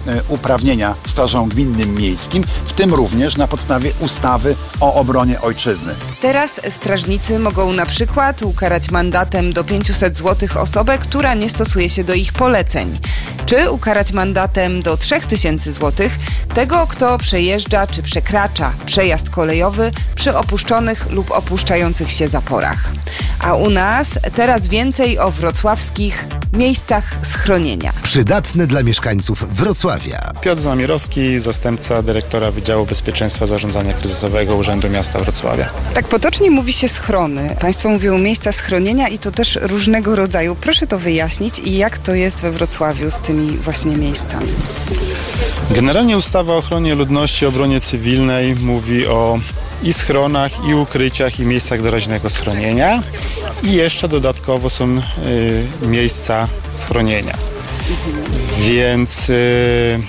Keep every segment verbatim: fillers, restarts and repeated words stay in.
uprawnienia strażom gminnym miejskim, w tym również na podstawie ustawy o obronie ojczyzny. Teraz strażnicy mogą na przykład ukarać mandatem do pięćset złotych osobę, która nie stosuje się do ich poleceń, czy ukarać mandatem do trzy tysiące złotych tego, kto przejeżdża czy przekracza przejazd kolejowy przy opuszczonych lub opuszczających się zaporach. A u nas teraz więcej o wrocławskich miejscach schronienia. Przydatne dla mieszkańców Wrocławia. Piotr Zamirowski, zastępca dyrektora Wydziału Bezpieczeństwa Zarządzania Kryzysowego Urzędu Miasta Wrocławia. Tak potocznie mówi się schrony. Państwo mówią miejsca schronienia i to też różnego rodzaju. Proszę to wyjaśnić i jak to jest we Wrocławiu z tymi właśnie miejscami. Generalnie ustawa o ochronie ludności i obronie cywilnej mówi o i schronach, i ukryciach, i miejscach doraźnego schronienia. I jeszcze dodatkowo są y, miejsca schronienia. Więc y,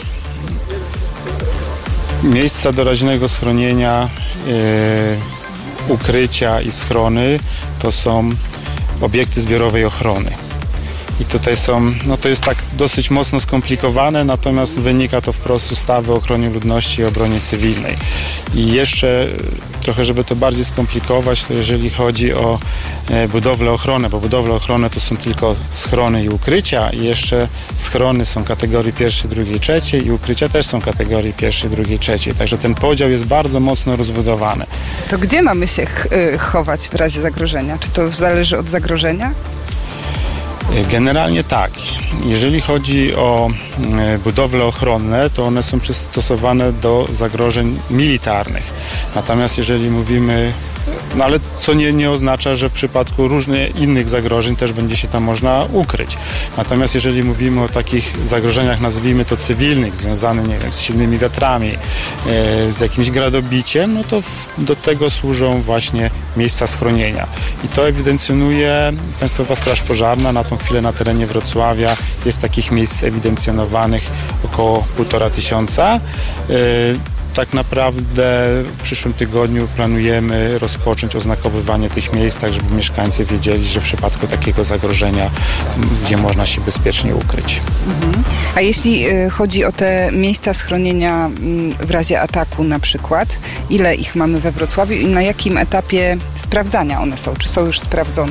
miejsca doraźnego schronienia, y, ukrycia i schrony to są obiekty zbiorowej ochrony. I tutaj są, no to jest tak dosyć mocno skomplikowane, natomiast wynika to wprost z ustawy o ochronie ludności i obronie cywilnej. I jeszcze trochę, żeby to bardziej skomplikować, to jeżeli chodzi o e, budowlę ochronę, bo budowle ochronne to są tylko schrony i ukrycia i jeszcze schrony są kategorii pierwszej, drugiej, trzeciej i ukrycia też są kategorii pierwszej, drugiej, trzeciej. Także ten podział jest bardzo mocno rozbudowany. To gdzie mamy się ch- chować w razie zagrożenia? Czy to zależy od zagrożenia? Generalnie tak. Jeżeli chodzi o budowle ochronne, to one są przystosowane do zagrożeń militarnych. Natomiast jeżeli mówimy, no ale co nie, nie oznacza, że w przypadku różnych innych zagrożeń też będzie się tam można ukryć. Natomiast jeżeli mówimy o takich zagrożeniach, nazwijmy to cywilnych, związanych, nie wiem, z silnymi wiatrami, e, z jakimś gradobiciem, no to w, do tego służą właśnie miejsca schronienia. I to ewidencjonuje Państwowa Straż Pożarna. Na tą chwilę na terenie Wrocławia jest takich miejsc ewidencjonowanych około półtora tysiąca. E, Tak naprawdę w przyszłym tygodniu planujemy rozpocząć oznakowywanie tych miejsc, tak żeby mieszkańcy wiedzieli, że w przypadku takiego zagrożenia, gdzie można się bezpiecznie ukryć. Mhm. A jeśli chodzi o te miejsca schronienia w razie ataku na przykład, ile ich mamy we Wrocławiu i na jakim etapie sprawdzania one są? Czy są już sprawdzone?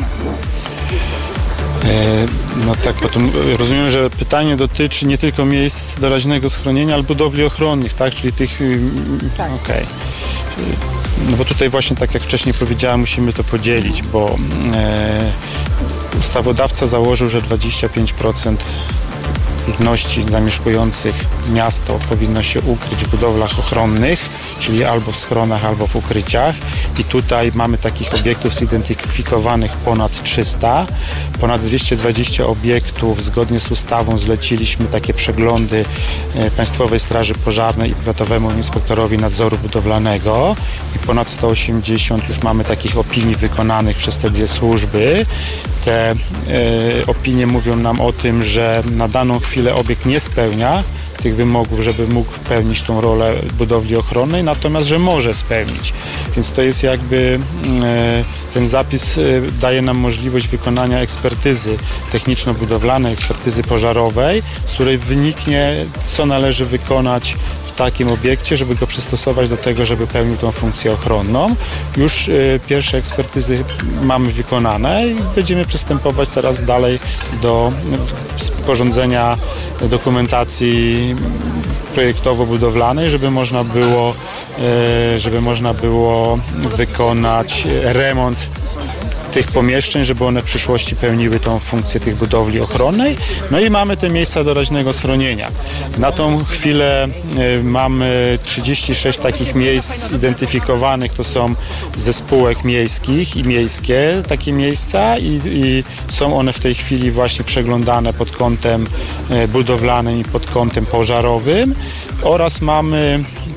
No tak, potem rozumiem, że pytanie dotyczy nie tylko miejsc doraźnego schronienia, ale budowli ochronnych, tak? Czyli tych... Tak. Okej. No bo tutaj właśnie, tak jak wcześniej powiedziałem, musimy to podzielić, bo e, ustawodawca założył, że dwadzieścia pięć procent ludności zamieszkujących miasto powinno się ukryć w budowlach ochronnych, czyli albo w schronach, albo w ukryciach. I tutaj mamy takich obiektów zidentyfikowanych ponad trzysta. Ponad dwieście dwadzieścia obiektów zgodnie z ustawą zleciliśmy takie przeglądy Państwowej Straży Pożarnej i Powiatowemu Inspektorowi Nadzoru Budowlanego. I ponad sto osiemdziesiąt już mamy takich opinii wykonanych przez te dwie służby. Te e, opinie mówią nam o tym, że na daną chwilę obiekt nie spełnia tych wymogów, żeby mógł pełnić tą rolę budowli ochronnej, natomiast, że może spełnić. Więc to jest jakby e, ten zapis e, daje nam możliwość wykonania ekspertyzy techniczno-budowlanej, ekspertyzy pożarowej, z której wyniknie, co należy wykonać w takim obiekcie, żeby go przystosować do tego, żeby pełnił tą funkcję ochronną. Już y, pierwsze ekspertyzy mamy wykonane i będziemy przystępować teraz dalej do y, sporządzenia dokumentacji projektowo-budowlanej, żeby można było, y, żeby można było wykonać remont tych pomieszczeń, żeby one w przyszłości pełniły tą funkcję tych budowli ochronnej. No i mamy te miejsca doraźnego schronienia. Na tą chwilę y, mamy trzydzieści sześć takich miejsc zidentyfikowanych, to są ze spółek miejskich i miejskie takie miejsca i, i są one w tej chwili właśnie przeglądane pod kątem y, budowlanym i pod kątem pożarowym oraz mamy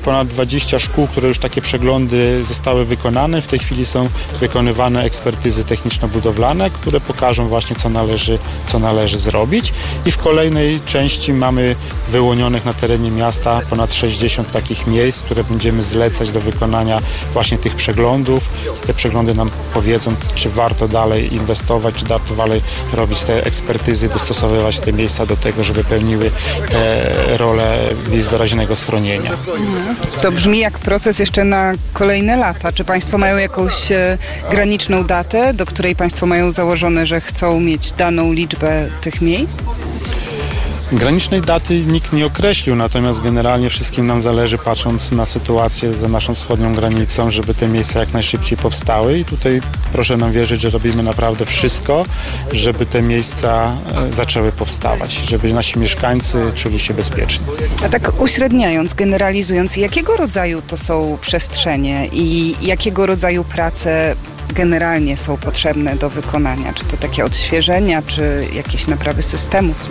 ponad dwadzieścia szkół, które już takie przeglądy zostały wykonane. W tej chwili są wykonywane ekspertyzy techniczno-budowlane, które pokażą właśnie, co należy, co należy zrobić. I w kolejnej części mamy wyłonionych na terenie miasta ponad sześćdziesiąt takich miejsc, które będziemy zlecać do wykonania właśnie tych przeglądów. Te przeglądy nam powiedzą, czy warto dalej inwestować, czy warto dalej robić te ekspertyzy, dostosowywać te miejsca do tego, żeby pełniły te role miejsc doraźnego schronienia. To brzmi jak proces jeszcze na kolejne lata. Czy Państwo mają jakąś e, graniczną datę, do której Państwo mają założone, że chcą mieć daną liczbę tych miejsc? Granicznej daty nikt nie określił, natomiast generalnie wszystkim nam zależy, patrząc na sytuację za naszą wschodnią granicą, żeby te miejsca jak najszybciej powstały i tutaj proszę nam wierzyć, że robimy naprawdę wszystko, żeby te miejsca zaczęły powstawać, żeby nasi mieszkańcy czuli się bezpiecznie. A tak uśredniając, generalizując, jakiego rodzaju to są przestrzenie i jakiego rodzaju prace generalnie są potrzebne do wykonania? Czy to takie odświeżenia, czy jakieś naprawy systemów?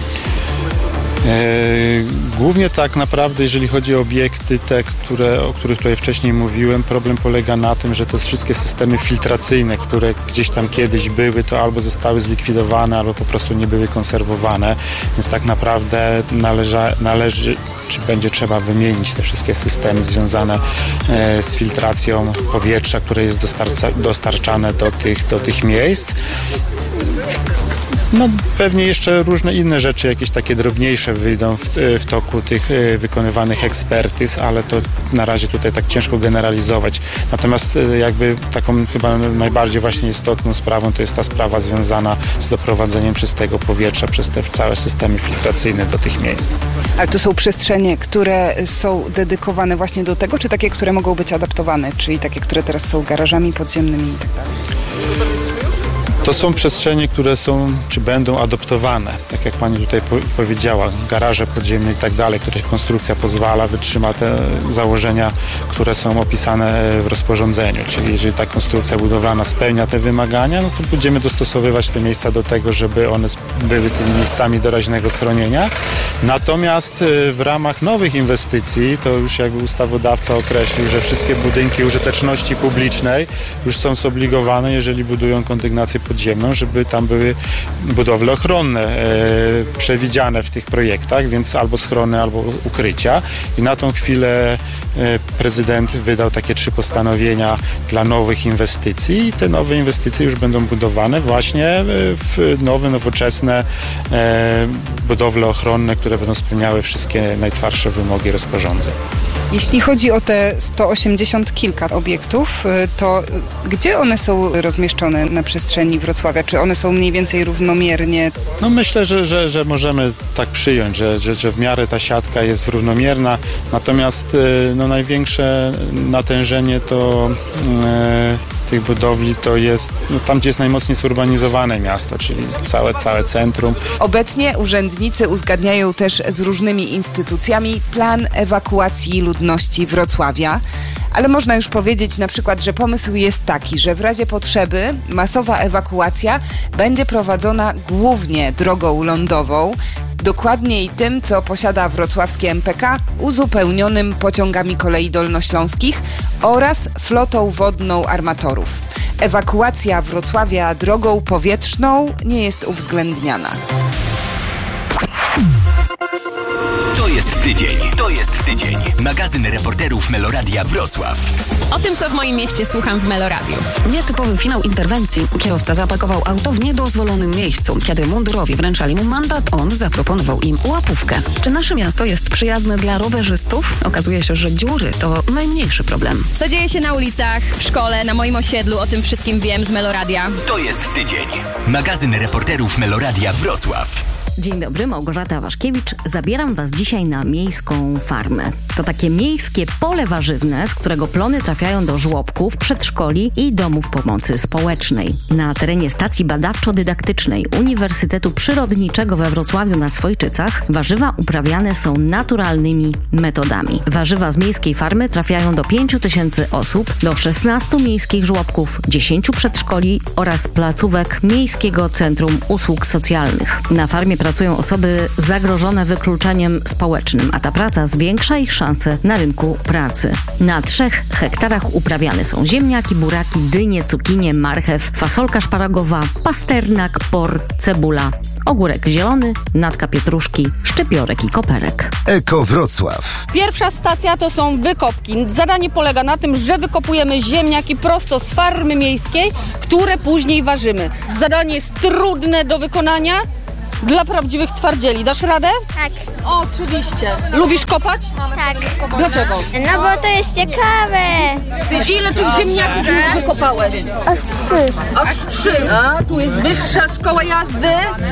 Głównie tak naprawdę, jeżeli chodzi o obiekty te, które, o których tutaj wcześniej mówiłem, problem polega na tym, że te wszystkie systemy filtracyjne, które gdzieś tam kiedyś były, to albo zostały zlikwidowane, albo po prostu nie były konserwowane, więc tak naprawdę należa, należy, czy będzie trzeba wymienić te wszystkie systemy związane z filtracją powietrza, które jest dostarcza, dostarczane do tych, do tych miejsc. No pewnie jeszcze różne inne rzeczy, jakieś takie drobniejsze wyjdą w, w toku tych wykonywanych ekspertyz, ale to na razie tutaj tak ciężko generalizować. Natomiast jakby taką chyba najbardziej właśnie istotną sprawą to jest ta sprawa związana z doprowadzeniem czystego powietrza przez te całe systemy filtracyjne do tych miejsc. Ale to są przestrzenie, które są dedykowane właśnie do tego, czy takie, które mogą być adaptowane, czyli takie, które teraz są garażami podziemnymi i tak dalej? To są przestrzenie, które są, czy będą adoptowane, tak jak pani tutaj po- powiedziała, garaże podziemne i tak dalej, których konstrukcja pozwala, wytrzyma te założenia, które są opisane w rozporządzeniu. Czyli jeżeli ta konstrukcja budowlana spełnia te wymagania, no to będziemy dostosowywać te miejsca do tego, żeby one były tymi miejscami doraźnego schronienia. Natomiast w ramach nowych inwestycji, to już jakby ustawodawca określił, że wszystkie budynki użyteczności publicznej już są zobligowane, jeżeli budują kondygnację podziemną, żeby tam były budowle ochronne e, przewidziane w tych projektach, więc albo schrony, albo ukrycia. I na tą chwilę e, prezydent wydał takie trzy postanowienia dla nowych inwestycji i te nowe inwestycje już będą budowane właśnie w nowe, nowoczesne e, budowle ochronne, które będą spełniały wszystkie najtwardsze wymogi rozporządzeń. Jeśli chodzi o te sto osiemdziesiąt kilka obiektów, to gdzie one są rozmieszczone na przestrzeni Wrocławia? Czy one są mniej więcej równomiernie? No myślę, że, że, że możemy tak przyjąć, że, że, że w miarę ta siatka jest równomierna, natomiast no, największe natężenie to e, tych budowli to jest no, tam, gdzie jest najmocniej zurbanizowane miasto, czyli całe, całe centrum. Obecnie urzędnicy uzgadniają też z różnymi instytucjami plan ewakuacji ludności Wrocławia. Ale można już powiedzieć na przykład, że pomysł jest taki, że w razie potrzeby masowa ewakuacja będzie prowadzona głównie drogą lądową, dokładniej tym, co posiada wrocławskie M P K, uzupełnionym pociągami kolei dolnośląskich oraz flotą wodną armatorów. Ewakuacja Wrocławia drogą powietrzną nie jest uwzględniana. To jest tydzień. To jest tydzień. Magazyn reporterów Meloradia Wrocław. O tym, co w moim mieście słucham w Meloradiu. Nietypowy finał interwencji. Kierowca zaparkował auto w niedozwolonym miejscu. Kiedy mundurowi wręczali mu mandat, on zaproponował im łapówkę. Czy nasze miasto jest przyjazne dla rowerzystów? Okazuje się, że dziury to najmniejszy problem. Co dzieje się na ulicach, w szkole, na moim osiedlu, o tym wszystkim wiem z Meloradia. To jest tydzień. Magazyn reporterów Meloradia Wrocław. Dzień dobry, Małgorzata Waszkiewicz. Zabieram Was dzisiaj na miejską farmę. To takie miejskie pole warzywne, z którego plony trafiają do żłobków, przedszkoli i domów pomocy społecznej. Na terenie stacji badawczo-dydaktycznej Uniwersytetu Przyrodniczego we Wrocławiu na Swojczycach warzywa uprawiane są naturalnymi metodami. Warzywa z miejskiej farmy trafiają do pięciu tysięcy osób, do szesnastu miejskich żłobków, dziesięciu przedszkoli oraz placówek Miejskiego Centrum Usług Socjalnych. Na farmie pracują osoby zagrożone wykluczeniem społecznym, a ta praca zwiększa ich szanse szanse na rynku pracy. Na trzech hektarach uprawiane są ziemniaki, buraki, dynie, cukinie, marchew, fasolka szparagowa, pasternak, por, cebula, ogórek zielony, natka pietruszki, szczypiorek i koperek. Eko Wrocław. Pierwsza stacja to są wykopki. Zadanie polega na tym, że wykopujemy ziemniaki prosto z farmy miejskiej, które później ważymy. Zadanie jest trudne do wykonania dla prawdziwych twardzieli. Dasz radę? Tak. Oczywiście. Lubisz kopać? Tak. Dlaczego? No bo to jest ciekawe. Ile tych ziemniaków już wykopałeś? Aż trzy. Aż trzy. A, tu jest wyższa szkoła jazdy.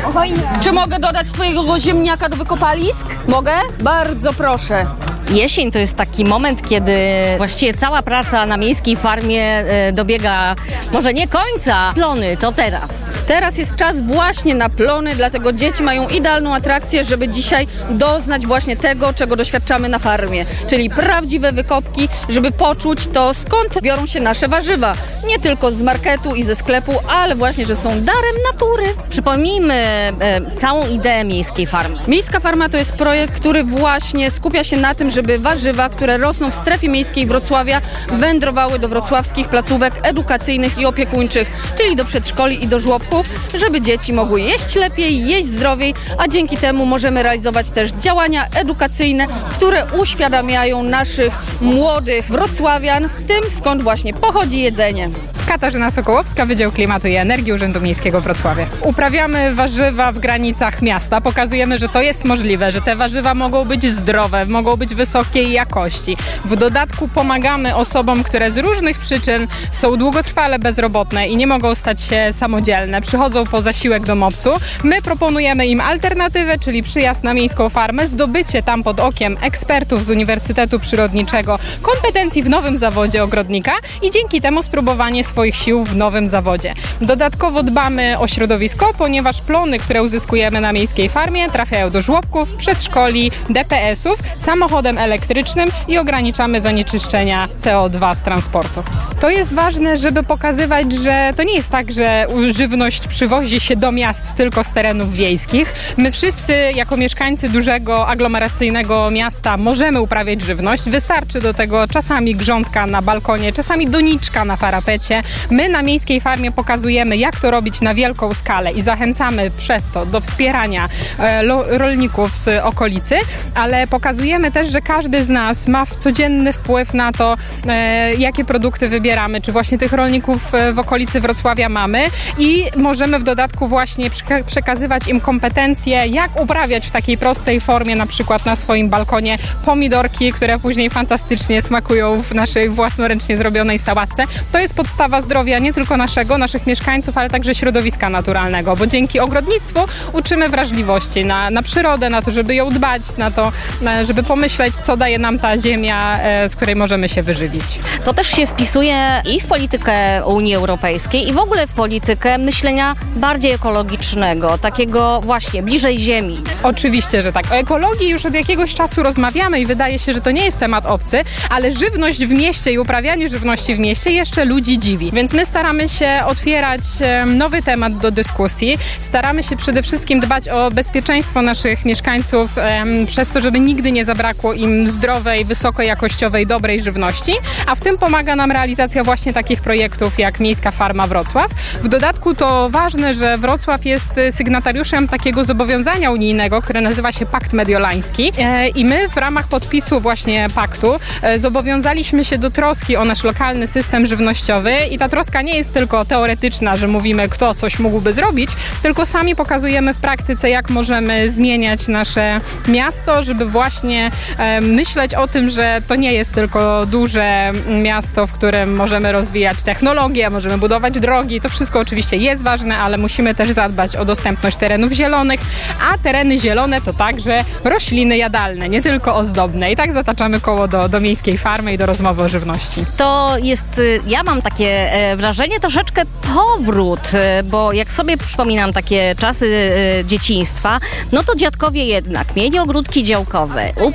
Czy mogę dodać twojego ziemniaka do wykopalisk? Mogę? Bardzo proszę. Jesień to jest taki moment, kiedy właściwie cała praca na miejskiej farmie e, dobiega może nie końca. Plony to teraz. Teraz jest czas właśnie na plony, dlatego dzieci mają idealną atrakcję, żeby dzisiaj doznać właśnie tego, czego doświadczamy na farmie. Czyli prawdziwe wykopki, żeby poczuć to, skąd biorą się nasze warzywa. Nie tylko z marketu i ze sklepu, ale właśnie, że są darem natury. Przypomnijmy e, całą ideę miejskiej farmy. Miejska farma to jest projekt, który właśnie skupia się na tym, żeby warzywa, które rosną w strefie miejskiej Wrocławia, wędrowały do wrocławskich placówek edukacyjnych i opiekuńczych, czyli do przedszkoli i do żłobków, żeby dzieci mogły jeść lepiej, jeść zdrowiej, a dzięki temu możemy realizować też działania edukacyjne, które uświadamiają naszych młodych wrocławian w tym, skąd właśnie pochodzi jedzenie. Katarzyna Sokołowska, Wydział Klimatu i Energii Urzędu Miejskiego w Wrocławiu. Uprawiamy warzywa w granicach miasta. Pokazujemy, że to jest możliwe, że te warzywa mogą być zdrowe, mogą być wysokiej jakości. W dodatku pomagamy osobom, które z różnych przyczyn są długotrwale bezrobotne i nie mogą stać się samodzielne. Przychodzą po zasiłek do mopsu. My proponujemy im alternatywę, czyli przyjazd na miejską farmę, zdobycie tam pod okiem ekspertów z Uniwersytetu Przyrodniczego kompetencji w nowym zawodzie ogrodnika i dzięki temu spróbowanie swoich sił w nowym zawodzie. Dodatkowo dbamy o środowisko, ponieważ plony, które uzyskujemy na miejskiej farmie, trafiają do żłobków, przedszkoli, D P S-ów, samochodem elektrycznym i ograniczamy zanieczyszczenia C O dwa z transportu. To jest ważne, żeby pokazywać, że to nie jest tak, że żywność przywozi się do miast tylko z terenów wiejskich. My wszyscy jako mieszkańcy dużego aglomeracyjnego miasta możemy uprawiać żywność. Wystarczy do tego czasami grządka na balkonie, czasami doniczka na parapecie. My na miejskiej farmie pokazujemy, jak to robić na wielką skalę i zachęcamy przez to do wspierania e, lo, rolników z okolicy, ale pokazujemy też, że każdy z nas ma codzienny wpływ na to, e, jakie produkty wybieramy, czy właśnie tych rolników w okolicy Wrocławia mamy i możemy w dodatku właśnie przekazywać im kompetencje, jak uprawiać w takiej prostej formie, na przykład na swoim balkonie pomidorki, które później fantastycznie smakują w naszej własnoręcznie zrobionej sałatce. To jest podstawa zdrowia nie tylko naszego, naszych mieszkańców, ale także środowiska naturalnego, bo dzięki ogrodnictwu uczymy wrażliwości na, na przyrodę, na to, żeby ją dbać, na to, żeby pomyśleć, co daje nam ta ziemia, z której możemy się wyżywić. To też się wpisuje i w politykę Unii Europejskiej i w ogóle w politykę myślenia bardziej ekologicznego, takiego właśnie bliżej ziemi. Oczywiście, że tak. O ekologii już od jakiegoś czasu rozmawiamy i wydaje się, że to nie jest temat obcy, ale żywność w mieście i uprawianie żywności w mieście jeszcze ludzi dziwi. Więc my staramy się otwierać nowy temat do dyskusji. Staramy się przede wszystkim dbać o bezpieczeństwo naszych mieszkańców przez to, żeby nigdy nie zabrakło im zdrowej, wysokojakościowej, dobrej żywności, a w tym pomaga nam realizacja właśnie takich projektów jak Miejska Farma Wrocław. W dodatku to ważne, że Wrocław jest sygnatariuszem takiego zobowiązania unijnego, które nazywa się Pakt Mediolański i my w ramach podpisu właśnie paktu zobowiązaliśmy się do troski o nasz lokalny system żywnościowy i ta troska nie jest tylko teoretyczna, że mówimy, kto coś mógłby zrobić, tylko sami pokazujemy w praktyce, jak możemy zmieniać nasze miasto, żeby właśnie e, myśleć o tym, że to nie jest tylko duże miasto, w którym możemy rozwijać technologię, możemy budować drogi. To wszystko oczywiście jest ważne, ale musimy też zadbać o dostępność terenów zielonych, a tereny zielone to także rośliny jadalne, nie tylko ozdobne. I tak zataczamy koło do, do miejskiej farmy i do rozmowy o żywności. To jest, ja mam takie wrażenie, troszeczkę powrót, bo jak sobie przypominam takie czasy dzieciństwa, no to dziadkowie jednak mieli ogródki działkowe, uprawiali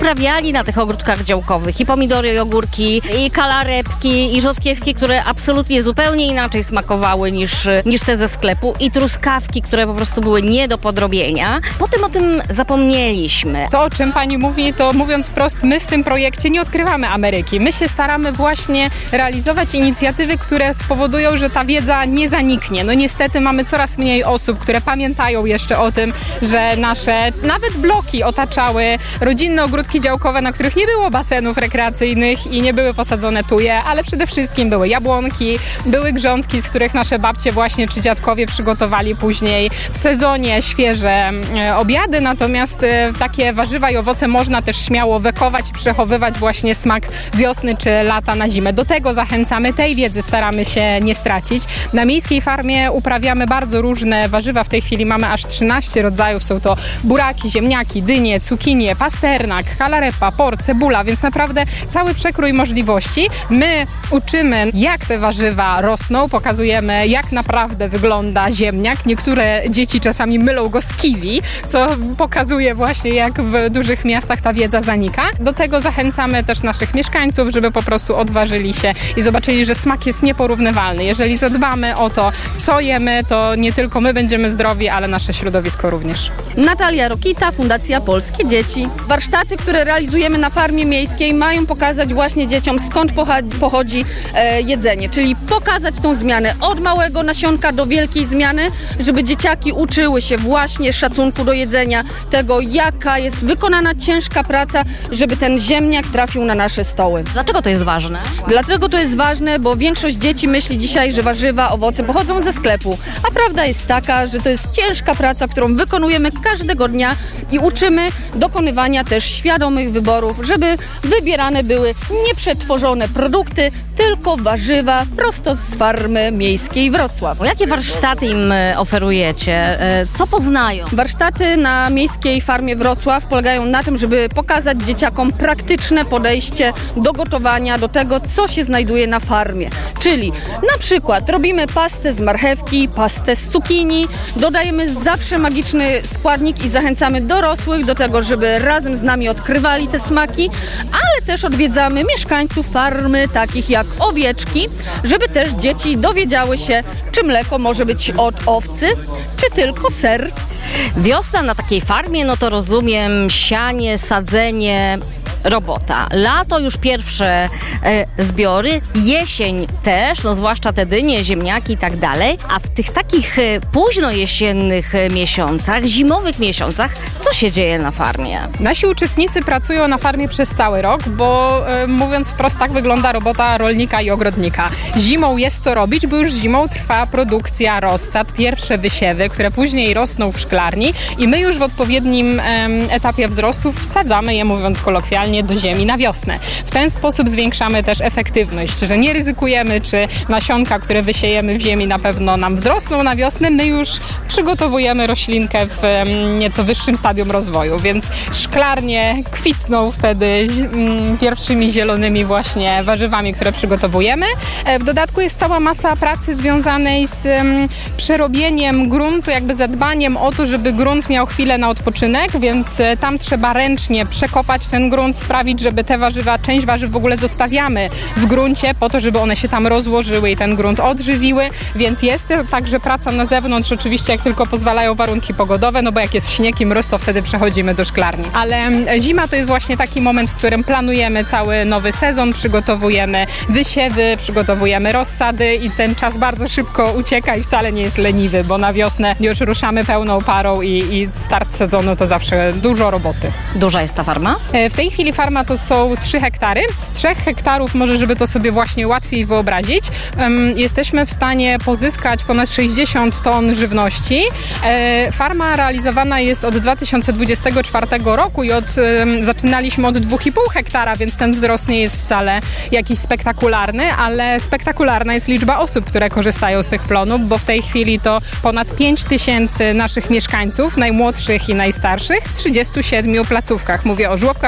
mieli na tych ogródkach działkowych i pomidory, i ogórki, i kalarepki, i rzodkiewki, które absolutnie zupełnie inaczej smakowały niż, niż te ze sklepu, i truskawki, które po prostu były nie do podrobienia. Potem o tym zapomnieliśmy. To, o czym pani mówi, to mówiąc wprost, my w tym projekcie nie odkrywamy Ameryki. My się staramy właśnie realizować inicjatywy, które spowodują, że ta wiedza nie zaniknie. No niestety mamy coraz mniej osób, które pamiętają jeszcze o tym, że nasze nawet bloki otaczały rodzinne ogródki działkowe, na których nie było basenów rekreacyjnych i nie były posadzone tuje, ale przede wszystkim były jabłonki, były grządki, z których nasze babcie właśnie czy dziadkowie przygotowali później w sezonie świeże e, obiady, natomiast e, takie warzywa i owoce można też śmiało wekować i przechowywać właśnie smak wiosny czy lata na zimę. Do tego zachęcamy, tej wiedzy staramy się nie stracić. Na miejskiej farmie uprawiamy bardzo różne warzywa, w tej chwili mamy aż trzynaście rodzajów, są to buraki, ziemniaki, dynie, cukinie, pasternak, kalarepa, por, cebula, więc naprawdę cały przekrój możliwości. My uczymy, jak te warzywa rosną, pokazujemy, jak naprawdę wygląda ziemniak. Niektóre dzieci czasami mylą go z kiwi, co pokazuje właśnie, jak w dużych miastach ta wiedza zanika. Do tego zachęcamy też naszych mieszkańców, żeby po prostu odważyli się i zobaczyli, że smak jest nieporównywalny. Jeżeli zadbamy o to, co jemy, to nie tylko my będziemy zdrowi, ale nasze środowisko również. Natalia Rokita, Fundacja Polskie Dzieci. Warsztaty, które realizujemy na farmie miejskiej, mają pokazać właśnie dzieciom, skąd pochodzi e, jedzenie, czyli pokazać tą zmianę od małego nasionka do wielkiej zmiany, żeby dzieciaki uczyły się właśnie szacunku do jedzenia, tego, jaka jest wykonana ciężka praca, żeby ten ziemniak trafił na nasze stoły. Dlaczego to jest ważne? Dlatego to jest ważne, bo większość dzieci myśli dzisiaj, że warzywa, owoce pochodzą ze sklepu, a prawda jest taka, że to jest ciężka praca, którą wykonujemy każdego dnia i uczymy dokonywania też świadomych wyborów, żeby wybierane były nieprzetworzone produkty, tylko warzywa prosto z farmy miejskiej Wrocław. O jakie warsztaty im oferujecie? Co poznają? Warsztaty na miejskiej farmie Wrocław polegają na tym, żeby pokazać dzieciakom praktyczne podejście do gotowania, do tego, co się znajduje na farmie. Czyli na przykład robimy pastę z marchewki, pastę z cukinii, dodajemy zawsze magiczny składnik i zachęcamy dorosłych do tego, żeby razem z nami odkrywali te smaki, ale też odwiedzamy mieszkańców farmy, takich jak owieczki, żeby też dzieci dowiedziały się, czy mleko może być od owcy, czy tylko ser. Wiosna na takiej farmie, no to rozumiem sianie, sadzenie, robota. Lato już pierwsze e, zbiory, jesień też, no zwłaszcza te dynie, ziemniaki i tak dalej, a w tych takich e, późno jesiennych e, miesiącach, zimowych miesiącach, co się dzieje na farmie? Nasi uczestnicy pracują na farmie przez cały rok, bo e, mówiąc wprost, tak wygląda robota rolnika i ogrodnika. Zimą jest co robić, bo już zimą trwa produkcja rossad, pierwsze wysiewy, które później rosną w szklarni i my już w odpowiednim e, etapie wzrostu wsadzamy je, mówiąc kolokwialnie, do ziemi na wiosnę. W ten sposób zwiększamy też efektywność, że nie ryzykujemy, czy nasionka, które wysiejemy w ziemi, na pewno nam wzrosną na wiosnę. My już przygotowujemy roślinkę w nieco wyższym stadium rozwoju, więc szklarnie kwitną wtedy mm, pierwszymi zielonymi właśnie warzywami, które przygotowujemy. W dodatku jest cała masa pracy związanej z mm, przerobieniem gruntu, jakby zadbaniem o to, żeby grunt miał chwilę na odpoczynek, więc tam trzeba ręcznie przekopać ten grunt, sprawić, żeby te warzywa, część warzyw w ogóle zostawiamy w gruncie po to, żeby one się tam rozłożyły i ten grunt odżywiły, więc jest także praca na zewnątrz, oczywiście jak tylko pozwalają warunki pogodowe, no bo jak jest śnieg i mróz, to wtedy przechodzimy do szklarni. Ale zima to jest właśnie taki moment, w którym planujemy cały nowy sezon, przygotowujemy wysiewy, przygotowujemy rozsady i ten czas bardzo szybko ucieka i wcale nie jest leniwy, bo na wiosnę już ruszamy pełną parą i, i start sezonu to zawsze dużo roboty. Duża jest ta farma? W tej chwili farma to są trzy hektary. Z trzech hektarów, może żeby to sobie właśnie łatwiej wyobrazić, um, jesteśmy w stanie pozyskać ponad sześćdziesiąt ton żywności. E, farma realizowana jest od dwa tysiące dwudziestego czwartego roku i od, um, zaczynaliśmy od dwa i pół hektara, więc ten wzrost nie jest wcale jakiś spektakularny, ale spektakularna jest liczba osób, które korzystają z tych plonów, bo w tej chwili to ponad pięć tysięcy naszych mieszkańców, najmłodszych i najstarszych, w trzydziestu siedmiu placówkach. Mówię o żłobkach, przedszkolach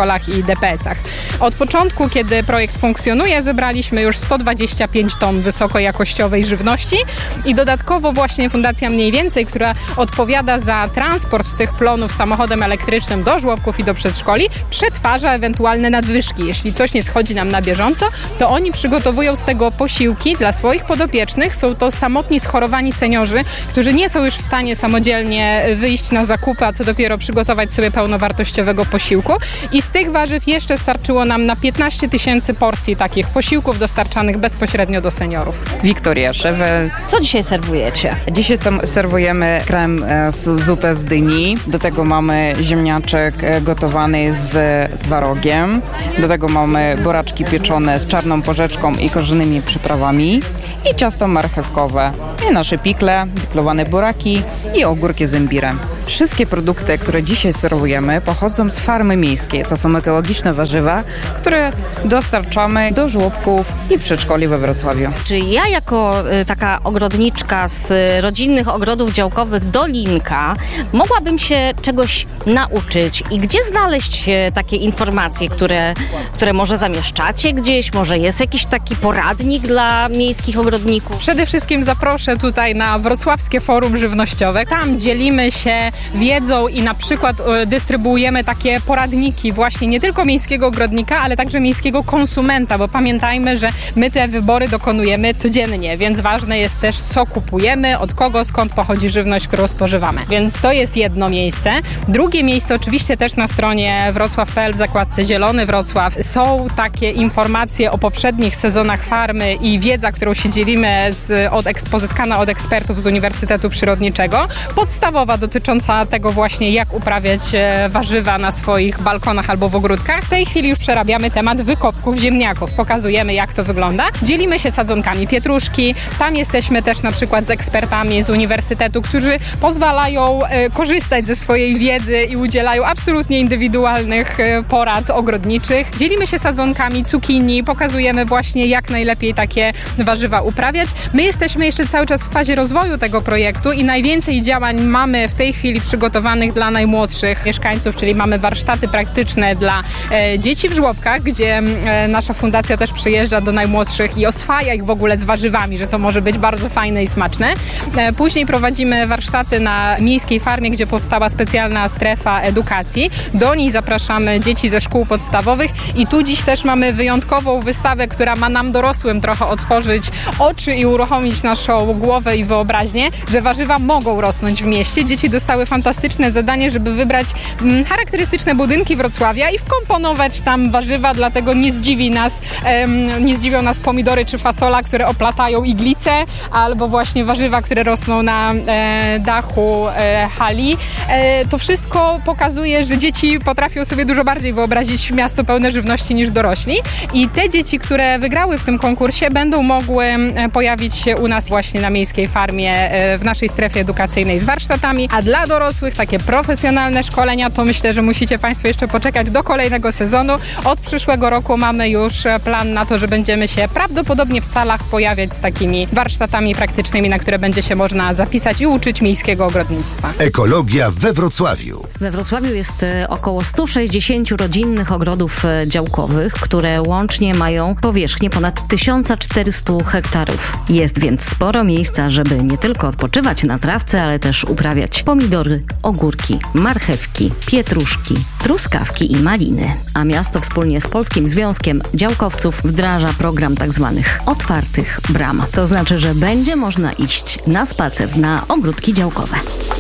przedszkolach i D P S-ach. Od początku, kiedy projekt funkcjonuje, zebraliśmy już sto dwadzieścia pięć ton wysokojakościowej żywności i dodatkowo właśnie Fundacja Mniej Więcej, która odpowiada za transport tych plonów samochodem elektrycznym do żłobków i do przedszkoli, przetwarza ewentualne nadwyżki. Jeśli coś nie schodzi nam na bieżąco, to oni przygotowują z tego posiłki dla swoich podopiecznych. Są to samotni, schorowani seniorzy, którzy nie są już w stanie samodzielnie wyjść na zakupy, a co dopiero przygotować sobie pełnowartościowego posiłku. I z tych warzyw jeszcze starczyło nam na piętnaście tysięcy porcji takich posiłków dostarczanych bezpośrednio do seniorów. Wiktoria Szewel. Co dzisiaj serwujecie? Dzisiaj sam- serwujemy krem e, z, zupę z dyni. Do tego mamy ziemniaczek e, gotowany z twarogiem. Do tego mamy buraczki pieczone z czarną porzeczką i korzennymi przyprawami. I ciasto marchewkowe. I nasze pikle, piklowane buraki i ogórki z imbirem. Wszystkie produkty, które dzisiaj serwujemy, pochodzą z farmy miejskiej. To są ekologiczne warzywa, które dostarczamy do żłobków i przedszkoli we Wrocławiu. Czy ja jako y, taka ogrodniczka z y, rodzinnych ogrodów działkowych Dolinka mogłabym się czegoś nauczyć i gdzie znaleźć y, takie informacje, które, które może zamieszczacie gdzieś? Może jest jakiś taki poradnik dla miejskich ogrodników? Przede wszystkim zaproszę tutaj na Wrocławskie Forum Żywnościowe. Tam dzielimy się wiedzą i na przykład y, dystrybuujemy takie poradniki właśnie nie tylko miejskiego ogrodnika, ale także miejskiego konsumenta, bo pamiętajmy, że my te wybory dokonujemy codziennie, więc ważne jest też, co kupujemy, od kogo, skąd pochodzi żywność, którą spożywamy. Więc to jest jedno miejsce. Drugie miejsce oczywiście też na stronie wrocław kropka p l w zakładce Zielony Wrocław są takie informacje o poprzednich sezonach farmy i wiedza, którą się dzielimy z, od, pozyskana od ekspertów z Uniwersytetu Przyrodniczego. Podstawowa dotycząca tego właśnie, jak uprawiać warzywa na swoich balkonach albo w ogródkach. W tej chwili już przerabiamy temat wykopków ziemniaków. Pokazujemy, jak to wygląda. Dzielimy się sadzonkami pietruszki. Tam jesteśmy też na przykład z ekspertami z Uniwersytetu, którzy pozwalają e, korzystać ze swojej wiedzy i udzielają absolutnie indywidualnych e, porad ogrodniczych. Dzielimy się sadzonkami cukinii. Pokazujemy właśnie, jak najlepiej takie warzywa uprawiać. My jesteśmy jeszcze cały czas w fazie rozwoju tego projektu i najwięcej działań mamy w tej chwili przygotowanych dla najmłodszych mieszkańców, czyli mamy warsztaty praktyczne dla e, dzieci w żłobkach, gdzie e, nasza fundacja też przyjeżdża do najmłodszych i oswaja ich w ogóle z warzywami, że to może być bardzo fajne i smaczne. E, później prowadzimy warsztaty na miejskiej farmie, gdzie powstała specjalna strefa edukacji. Do niej zapraszamy dzieci ze szkół podstawowych i tu dziś też mamy wyjątkową wystawę, która ma nam dorosłym trochę otworzyć oczy i uruchomić naszą głowę i wyobraźnię, że warzywa mogą rosnąć w mieście. Dzieci dostały fantastyczne zadanie, żeby wybrać mm, charakterystyczne budynki Wrocławia i wkomponować tam warzywa, dlatego nie zdziwi nas, em, nie zdziwią nas pomidory czy fasola, które oplatają iglicę, albo właśnie warzywa, które rosną na e, dachu e, hali. E, to wszystko pokazuje, że dzieci potrafią sobie dużo bardziej wyobrazić miasto pełne żywności niż dorośli i te dzieci, które wygrały w tym konkursie, będą mogły e, pojawić się u nas właśnie na miejskiej farmie e, w naszej strefie edukacyjnej z warsztatami, a dla dorosłych takie profesjonalne szkolenia to myślę, że musicie Państwo jeszcze poczekać do kolejnego sezonu. Od przyszłego roku mamy już plan na to, że będziemy się prawdopodobnie w Calach pojawiać z takimi warsztatami praktycznymi, na które będzie się można zapisać i uczyć miejskiego ogrodnictwa. Ekologia we Wrocławiu. We Wrocławiu jest e, około sto sześćdziesiąt rodzinnych ogrodów e, działkowych, które łącznie mają powierzchnię ponad tysiąc czterysta hektarów. Jest więc sporo miejsca, żeby nie tylko odpoczywać na trawce, ale też uprawiać pomidory, ogórki, marchewki, pietruszki, truskawki i maliny. A miasto wspólnie z Polskim Związkiem Działkowców wdraża program tzw. otwartych bram. To znaczy, że będzie można iść na spacer na ogródki działkowe.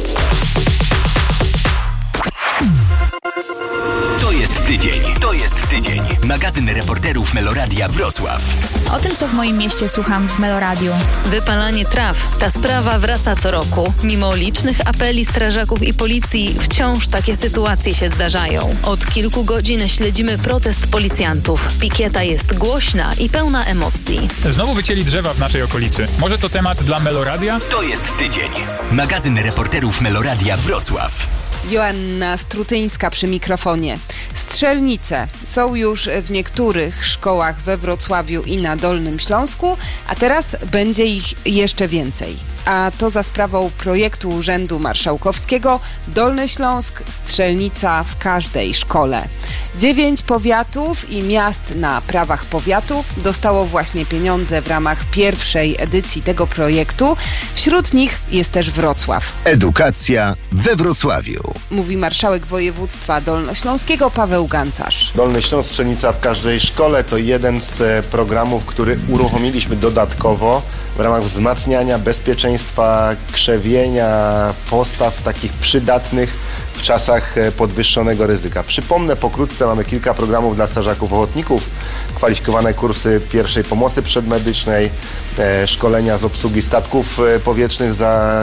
To jest tydzień. To jest tydzień. Magazyn reporterów Meloradia Wrocław. O tym, co w moim mieście słucham w Meloradiu. Wypalanie traw. Ta sprawa wraca co roku. Mimo licznych apeli strażaków i policji, wciąż takie sytuacje się zdarzają. Od kilku godzin śledzimy protest policjantów. Pikieta jest głośna i pełna emocji. Znowu wycięli drzewa w naszej okolicy. Może to temat dla Meloradia? To jest tydzień. Magazyn reporterów Meloradia Wrocław. Joanna Strutyńska przy mikrofonie. Strzelnice są już w niektórych szkołach we Wrocławiu i na Dolnym Śląsku, a teraz będzie ich jeszcze więcej. a to za sprawą projektu Urzędu Marszałkowskiego Dolny Śląsk, strzelnica w każdej szkole. Dziewięć powiatów i miast na prawach powiatu dostało właśnie pieniądze w ramach pierwszej edycji tego projektu. Wśród nich jest też Wrocław. Edukacja we Wrocławiu. Mówi marszałek województwa dolnośląskiego Paweł Gancarz. Dolny Śląsk, strzelnica w każdej szkole to jeden z programów, który uruchomiliśmy dodatkowo w ramach wzmacniania bezpieczeństwa, krzewienia postaw takich przydatnych w czasach podwyższonego ryzyka. Przypomnę pokrótce, mamy kilka programów dla strażaków ochotników, kwalifikowane kursy pierwszej pomocy przedmedycznej, e, szkolenia z obsługi statków powietrznych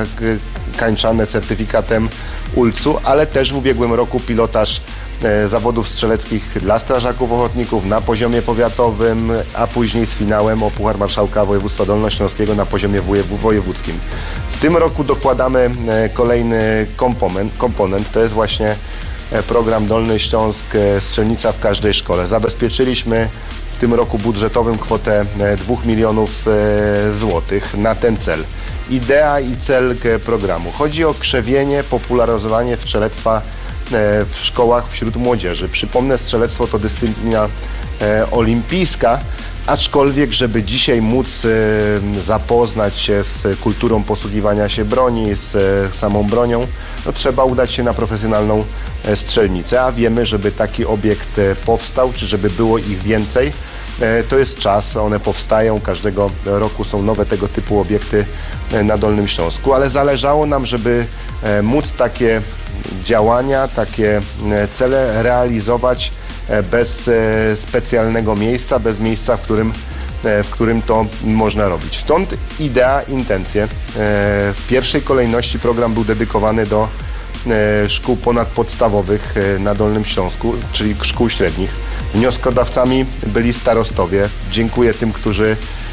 zakończane certyfikatem U L C u, ale też w ubiegłym roku pilotaż e, zawodów strzeleckich dla strażaków ochotników na poziomie powiatowym, a później z finałem o Puchar Marszałka Województwa Dolnośląskiego na poziomie wojewódzkim. W tym roku dokładamy e, kolejny komponent, komponent, to jest właśnie program Dolny Śląsk, strzelnica w każdej szkole. Zabezpieczyliśmy w tym roku budżetowym kwotę dwóch milionów złotych na ten cel. Idea i cel programu. Chodzi o krzewienie, popularyzowanie strzelectwa w szkołach wśród młodzieży. Przypomnę, strzelectwo to dyscyplina olimpijska, aczkolwiek, żeby dzisiaj móc e, zapoznać się z kulturą posługiwania się broni, z e, samą bronią, no, trzeba udać się na profesjonalną e, strzelnicę, a wiemy, żeby taki obiekt e, powstał, czy żeby było ich więcej, e, to jest czas, one powstają, każdego roku są nowe tego typu obiekty e, na Dolnym Śląsku, ale zależało nam, żeby e, móc takie działania, takie e, cele realizować bez specjalnego miejsca, bez miejsca, w którym, w którym to można robić. Stąd idea, intencje. W pierwszej kolejności program był dedykowany do szkół ponadpodstawowych na Dolnym Śląsku, czyli szkół średnich. Wnioskodawcami byli starostowie. Dziękuję tym, którzy,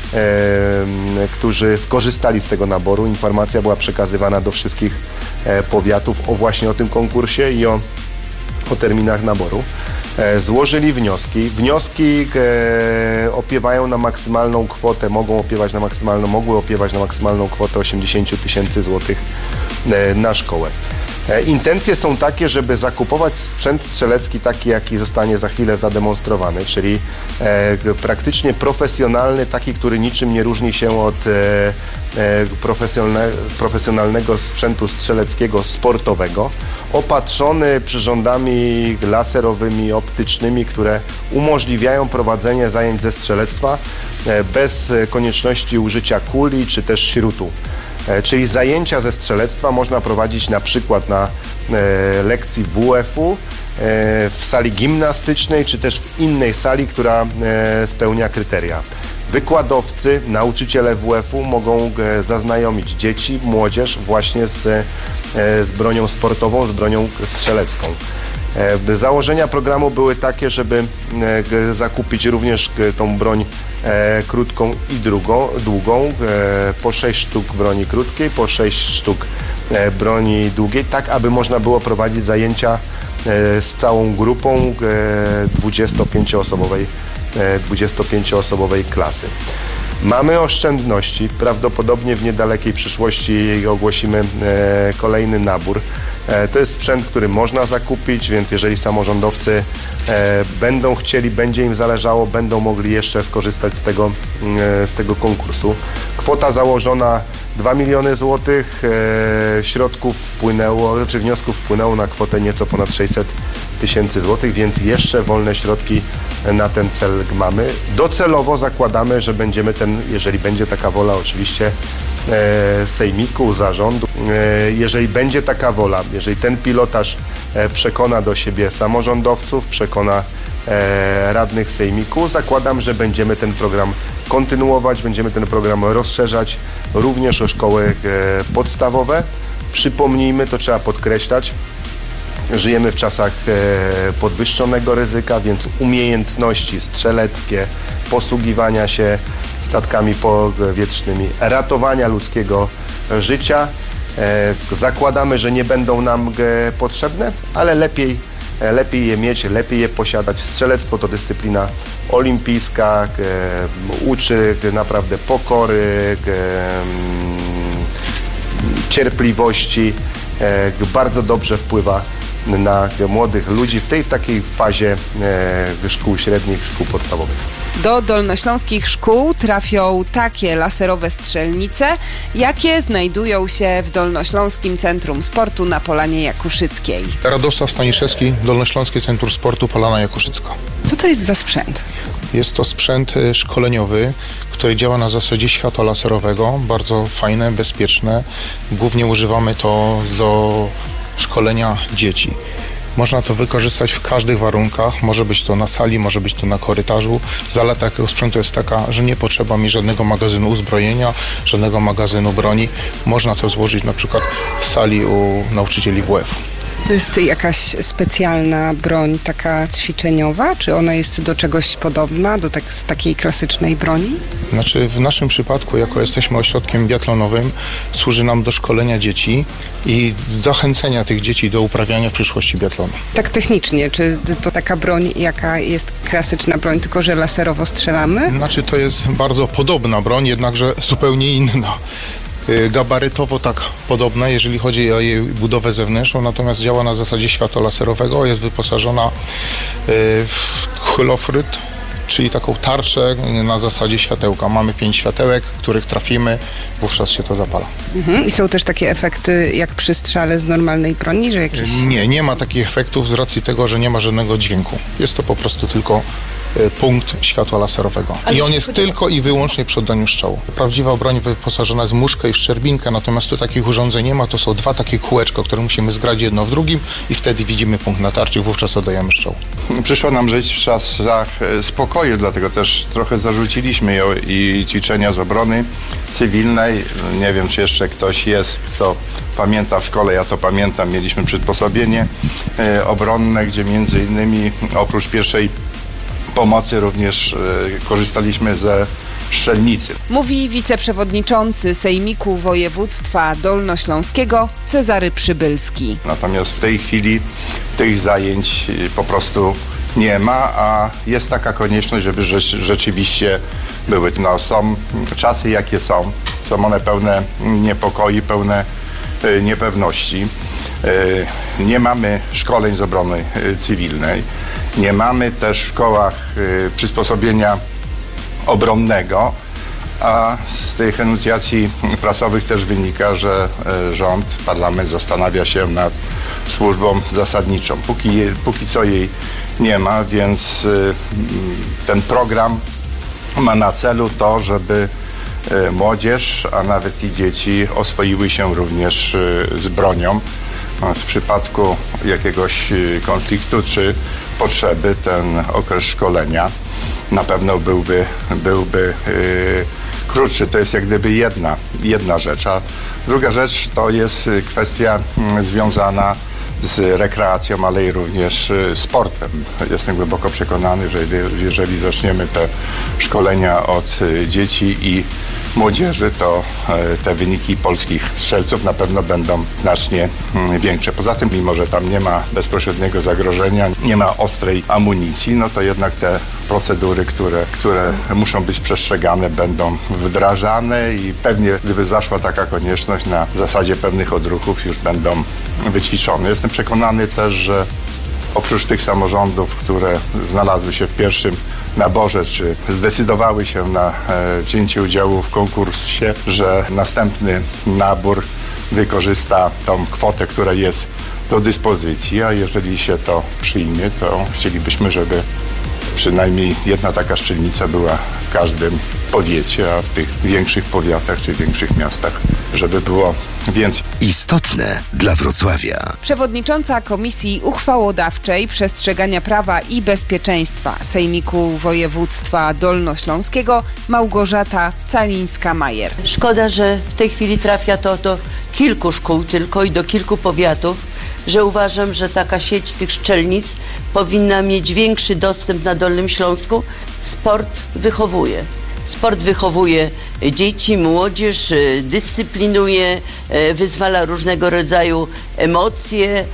którzy skorzystali z tego naboru. Informacja była przekazywana do wszystkich powiatów o właśnie o tym konkursie i o, o terminach naboru. Złożyli wnioski. Wnioski e, opiewają na maksymalną kwotę, mogą opiewać na maksymalną, mogły opiewać na maksymalną kwotę osiemdziesiąt tysięcy złotych e, na szkołę. E, intencje są takie, żeby zakupować sprzęt strzelecki taki, jaki zostanie za chwilę zademonstrowany, czyli e, praktycznie profesjonalny, taki, który niczym nie różni się od e, e, profesjonalne, profesjonalnego sprzętu strzeleckiego, sportowego, opatrzony przyrządami laserowymi, optycznymi, które umożliwiają prowadzenie zajęć ze strzelectwa e, bez konieczności użycia kuli czy też śrutu. E, czyli zajęcia ze strzelectwa można prowadzić na przykład na e, lekcji W F u, e, w sali gimnastycznej czy też w innej sali, która e, spełnia kryteria. Wykładowcy, nauczyciele W F u mogą e, zaznajomić dzieci, młodzież właśnie z, e, z bronią sportową, z bronią strzelecką. E, założenia programu były takie, żeby e, zakupić również e, tą broń e, krótką i drugą, długą, e, po sześć sztuk broni krótkiej, po sześć sztuk e, broni długiej, tak aby można było prowadzić zajęcia e, z całą grupą e, dwudziestopięcioosobowej dwudziestopięcioosobowej klasy. Mamy oszczędności, prawdopodobnie w niedalekiej przyszłości ogłosimy e, kolejny nabór. E, to jest sprzęt, który można zakupić, więc jeżeli samorządowcy e, będą chcieli, będzie im zależało, będą mogli jeszcze skorzystać z tego, e, z tego konkursu. Kwota założona dwa miliony złotych, e, środków wpłynęło, czy wniosków wpłynęło na kwotę nieco ponad sześćset tysięcy złotych, więc jeszcze wolne środki na ten cel mamy. Docelowo zakładamy, że będziemy ten, jeżeli będzie taka wola oczywiście e, sejmiku, zarządu, e, jeżeli będzie taka wola, jeżeli ten pilotaż e, przekona do siebie samorządowców, przekona e, radnych sejmiku, zakładam, że będziemy ten program kontynuować, będziemy ten program rozszerzać również o szkoły e, podstawowe. Przypomnijmy, to trzeba podkreślać, żyjemy w czasach e, podwyższonego ryzyka, więc umiejętności strzeleckie, posługiwania się statkami powietrznymi, ratowania ludzkiego życia e, zakładamy, że nie będą nam e, potrzebne, ale lepiej, e, lepiej je mieć, lepiej je posiadać. Strzelectwo to dyscyplina olimpijska, e, uczy naprawdę pokory, e, cierpliwości, e, bardzo dobrze wpływa na młodych ludzi w tej w takiej fazie e, szkół średnich, szkół podstawowych. Do dolnośląskich szkół trafią takie laserowe strzelnice, jakie znajdują się w Dolnośląskim Centrum Sportu na Polanie Jakuszyckiej. Radosław Staniszewski, Dolnośląskie Centrum Sportu Polana Jakuszycka. Co to jest za sprzęt? Jest to sprzęt szkoleniowy, który działa na zasadzie światła laserowego. Bardzo fajne, bezpieczne. Głównie używamy to do szkolenia dzieci. Można to wykorzystać w każdych warunkach. Może być to na sali, może być to na korytarzu. Zaleta takiego sprzętu jest taka, że nie potrzeba mi żadnego magazynu uzbrojenia, żadnego magazynu broni. Można to złożyć na przykład w sali u nauczycieli W F. To jest jakaś specjalna broń taka ćwiczeniowa? Czy ona jest do czegoś podobna, do tak, takiej klasycznej broni? Znaczy w naszym przypadku, jako jesteśmy ośrodkiem biatlonowym, służy nam do szkolenia dzieci i zachęcenia tych dzieci do uprawiania w przyszłości biatlonu. Tak technicznie, czy to taka broń, jaka jest klasyczna broń, tylko że laserowo strzelamy? Znaczy to jest bardzo podobna broń, jednakże zupełnie inna. Gabarytowo tak podobne, jeżeli chodzi o jej budowę zewnętrzną, natomiast działa na zasadzie światła laserowego, jest wyposażona w hylofryt, czyli taką tarczę na zasadzie światełka. Mamy pięć światełek, których trafimy, wówczas się to zapala. Mhm. I są też takie efekty jak przy strzale z normalnej broni, że jakieś... Nie, nie ma takich efektów z racji tego, że nie ma żadnego dźwięku. Jest to po prostu tylko punkt światła laserowego. I on jest tylko i wyłącznie przy oddaniu strzału. Prawdziwa broń wyposażona jest w muszkę i w szczerbinkę, natomiast tu takich urządzeń nie ma. To są dwa takie kółeczka, które musimy zgrać jedno w drugim i wtedy widzimy punkt natarcia i wówczas oddajemy strzał. Przyszło nam żyć w czasach spokoju, dlatego też trochę zarzuciliśmy ją i ćwiczenia z obrony cywilnej. Nie wiem, czy jeszcze ktoś jest, kto pamięta w szkole, ja to pamiętam, mieliśmy przysposobienie e, obronne, gdzie między innymi oprócz pierwszej pomocy również e, korzystaliśmy ze strzelnicy. Mówi wiceprzewodniczący Sejmiku Województwa Dolnośląskiego Cezary Przybylski. Natomiast w tej chwili tych zajęć po prostu nie ma, a jest taka konieczność, żeby rzeczywiście były. No, są czasy jakie są, są one pełne niepokoi, pełne e, niepewności. E, nie mamy szkoleń z obrony e, cywilnej, nie mamy też w szkołach e, przysposobienia obronnego, a z tych enuncjacji prasowych też wynika, że e, rząd, parlament zastanawia się nad służbą zasadniczą. Póki, póki co jej nie ma, więc e, ten program ma na celu to, żeby e, młodzież, a nawet i dzieci oswoiły się również e, z bronią. W przypadku jakiegoś konfliktu czy potrzeby ten okres szkolenia na pewno byłby, byłby yy, krótszy. To jest jak gdyby jedna, jedna rzecz. A druga rzecz to jest kwestia yy, związana z rekreacją, ale i również yy, sportem. Jestem głęboko przekonany, że jeżeli zaczniemy te szkolenia od yy, dzieci i młodzieży, to e, te wyniki polskich strzelców na pewno będą znacznie mm, większe. Poza tym, mimo że tam nie ma bezpośredniego zagrożenia, nie ma ostrej amunicji, no to jednak te procedury, które, które muszą być przestrzegane, będą wdrażane i pewnie gdyby zaszła taka konieczność, na zasadzie pewnych odruchów już będą wyćwiczone. Jestem przekonany też, że oprócz tych samorządów, które znalazły się w pierwszym naborze, czy zdecydowały się na e, wzięcie udziału w konkursie, że następny nabór wykorzysta tą kwotę, która jest do dyspozycji, a jeżeli się to przyjmie, to chcielibyśmy, żeby przynajmniej jedna taka strzelnica była w każdym powiecie, a w tych większych powiatach czy większych miastach, żeby było więcej. Istotne dla Wrocławia. Przewodnicząca Komisji Uchwałodawczej Przestrzegania Prawa i Bezpieczeństwa Sejmiku Województwa Dolnośląskiego Małgorzata Calińska-Majer. Szkoda, że w tej chwili trafia to do kilku szkół tylko i do kilku powiatów, że uważam, że taka sieć tych strzelnic powinna mieć większy dostęp na Dolnym Śląsku. Sport wychowuje. Sport wychowuje dzieci, młodzież, dyscyplinuje, wyzwala różnego rodzaju emocje,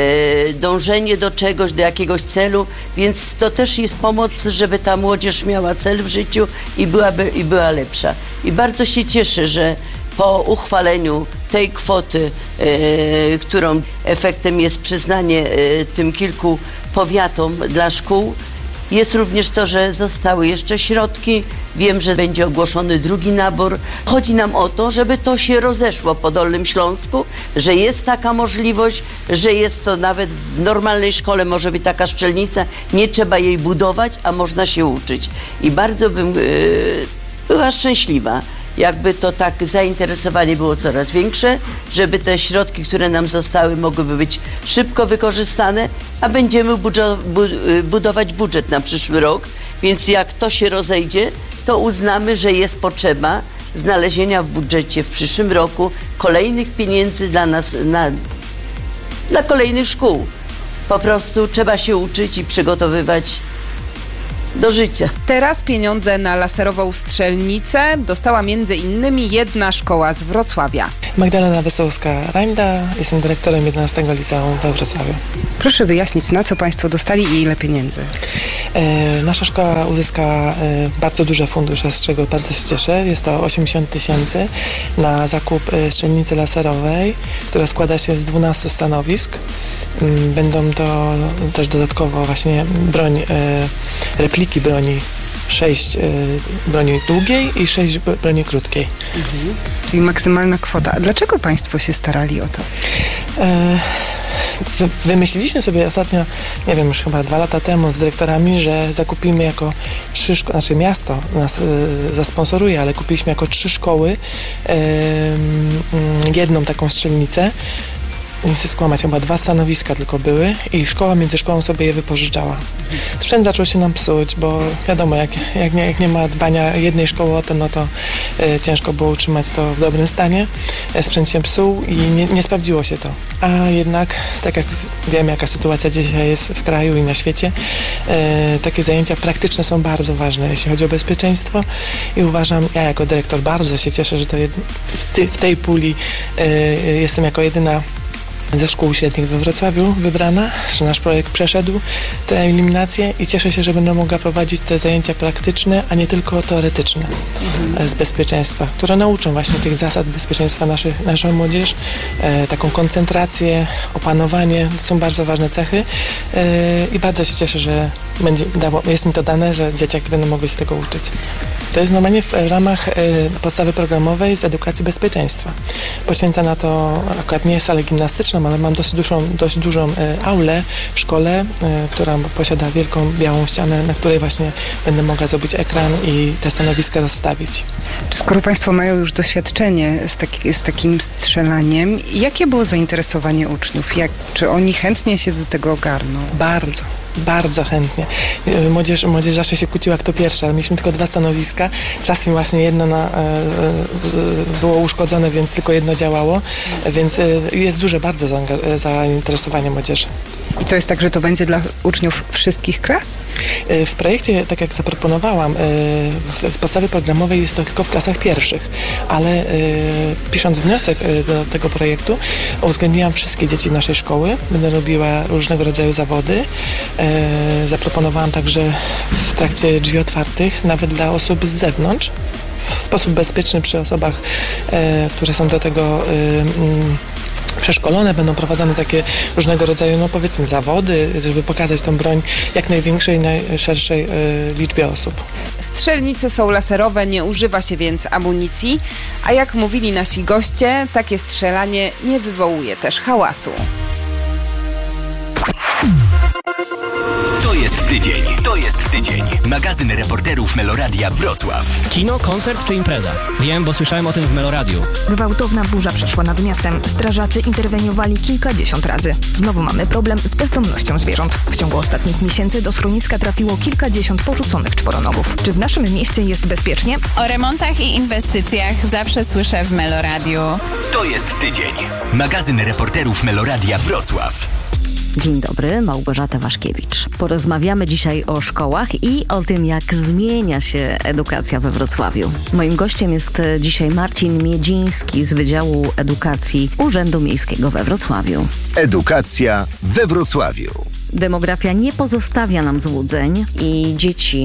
dążenie do czegoś, do jakiegoś celu, więc to też jest pomoc, żeby ta młodzież miała cel w życiu i byłaby, i była lepsza. I bardzo się cieszę, że po uchwaleniu tej kwoty, e, którą efektem jest przyznanie e, tym kilku powiatom dla szkół, jest również to, że zostały jeszcze środki. Wiem, że będzie ogłoszony drugi nabór. Chodzi nam o to, żeby to się rozeszło po Dolnym Śląsku, że jest taka możliwość, że jest to nawet w normalnej szkole może być taka szczelnica, nie trzeba jej budować, a można się uczyć. I bardzo bym yy, była szczęśliwa, jakby to tak zainteresowanie było coraz większe, żeby te środki, które nam zostały, mogłyby być szybko wykorzystane, a będziemy budżo- bu- budować budżet na przyszły rok, więc jak to się rozejdzie, to uznamy, że jest potrzeba znalezienia w budżecie w przyszłym roku kolejnych pieniędzy dla nas, na, dla kolejnych szkół. Po prostu trzeba się uczyć i przygotowywać do życia. Teraz pieniądze na laserową strzelnicę dostała między innymi jedna szkoła z Wrocławia. Magdalena Wesołowska-Rańda, jestem dyrektorem jedenastego liceum we Wrocławiu. Proszę wyjaśnić, na co Państwo dostali i ile pieniędzy? E, nasza szkoła uzyskała e, bardzo duże fundusze, z czego bardzo się cieszę. Jest to osiemdziesiąt tysięcy na zakup e, strzelnicy laserowej, która składa się z dwunastu stanowisk. Mm, będą to też dodatkowo właśnie broń, e, repliki broni, sześć e, broni długiej i sześć broni krótkiej. Mhm. Czyli maksymalna kwota. A dlaczego Państwo się starali o to? E, wy, wymyśliliśmy sobie ostatnio, nie wiem, już chyba dwa lata temu z dyrektorami, że zakupimy jako trzy szkoły, znaczy miasto nas e, zasponsoruje, ale kupiliśmy jako trzy szkoły e, jedną taką strzelnicę. Nie chcę skłamać, chyba dwa stanowiska tylko były i szkoła między szkołą sobie je wypożyczała. Sprzęt zaczął się nam psuć, bo wiadomo, jak, jak, nie, jak nie ma dbania jednej szkoły o to, no to e, ciężko było utrzymać to w dobrym stanie. E, sprzęt się psuł i nie, nie sprawdziło się to. A jednak, tak jak wiemy, jaka sytuacja dzisiaj jest w kraju i na świecie, e, takie zajęcia praktyczne są bardzo ważne, jeśli chodzi o bezpieczeństwo i uważam, ja jako dyrektor bardzo się cieszę, że to jed, w, ty, w tej puli e, jestem jako jedyna ze szkół średnich we Wrocławiu wybrana, że nasz projekt przeszedł tę eliminację i cieszę się, że będę mogła prowadzić te zajęcia praktyczne, a nie tylko teoretyczne mhm. z bezpieczeństwa, które nauczą właśnie tych zasad bezpieczeństwa naszych, naszą młodzież, e, taką koncentrację, opanowanie, to są bardzo ważne cechy e, i bardzo się cieszę, że będzie dało, jest mi to dane, że dzieciaki będą mogły się tego uczyć. To jest normalnie w ramach e, podstawy programowej z edukacji bezpieczeństwa. Poświęca na to akurat nie salę gimnastyczną, ale mam dość dużą, dość dużą e, aulę w szkole, e, która posiada wielką białą ścianę, na której właśnie będę mogła zrobić ekran i te stanowiska rozstawić. Skoro Państwo mają już doświadczenie z, taki, z takim strzelaniem, jakie było zainteresowanie uczniów? Jak, czy oni chętnie się do tego ogarną? Bardzo. Bardzo chętnie. Młodzież, młodzież zawsze się kłóciła kto pierwszy, ale mieliśmy tylko dwa stanowiska. Czasem właśnie jedno na, e, e, było uszkodzone, więc tylko jedno działało, więc e, jest duże bardzo zaanga- zainteresowanie młodzieży. I to jest tak, że to będzie dla uczniów wszystkich klas? W projekcie, tak jak zaproponowałam, w, w podstawie programowej jest to tylko w klasach pierwszych, ale pisząc wniosek do tego projektu uwzględniłam wszystkie dzieci naszej szkoły. Będę robiła różnego rodzaju zawody. Zaproponowałam także w trakcie drzwi otwartych, nawet dla osób z zewnątrz, w sposób bezpieczny przy osobach, które są do tego przeszkolone, będą prowadzone takie różnego rodzaju, no powiedzmy, zawody, żeby pokazać tą broń jak największej, najszerszej y, liczbie osób. Strzelnice są laserowe, nie używa się więc amunicji, a jak mówili nasi goście, takie strzelanie nie wywołuje też hałasu. To jest tydzień. To jest tydzień. Magazyn reporterów Meloradia Wrocław. Kino, koncert czy impreza? Wiem, bo słyszałem o tym w Meloradiu. Gwałtowna burza przeszła nad miastem. Strażacy interweniowali kilkadziesiąt razy. Znowu mamy problem z bezdomnością zwierząt. W ciągu ostatnich miesięcy do schroniska trafiło kilkadziesiąt porzuconych czworonogów. Czy w naszym mieście jest bezpiecznie? O remontach i inwestycjach zawsze słyszę w Meloradiu. To jest tydzień. Magazyn reporterów Meloradia Wrocław. Dzień dobry, Małgorzata Waszkiewicz. Porozmawiamy dzisiaj o szkołach i o tym, jak zmienia się edukacja we Wrocławiu. Moim gościem jest dzisiaj Marcin Miedziński z Wydziału Edukacji Urzędu Miejskiego we Wrocławiu. Edukacja we Wrocławiu. Demografia nie pozostawia nam złudzeń i dzieci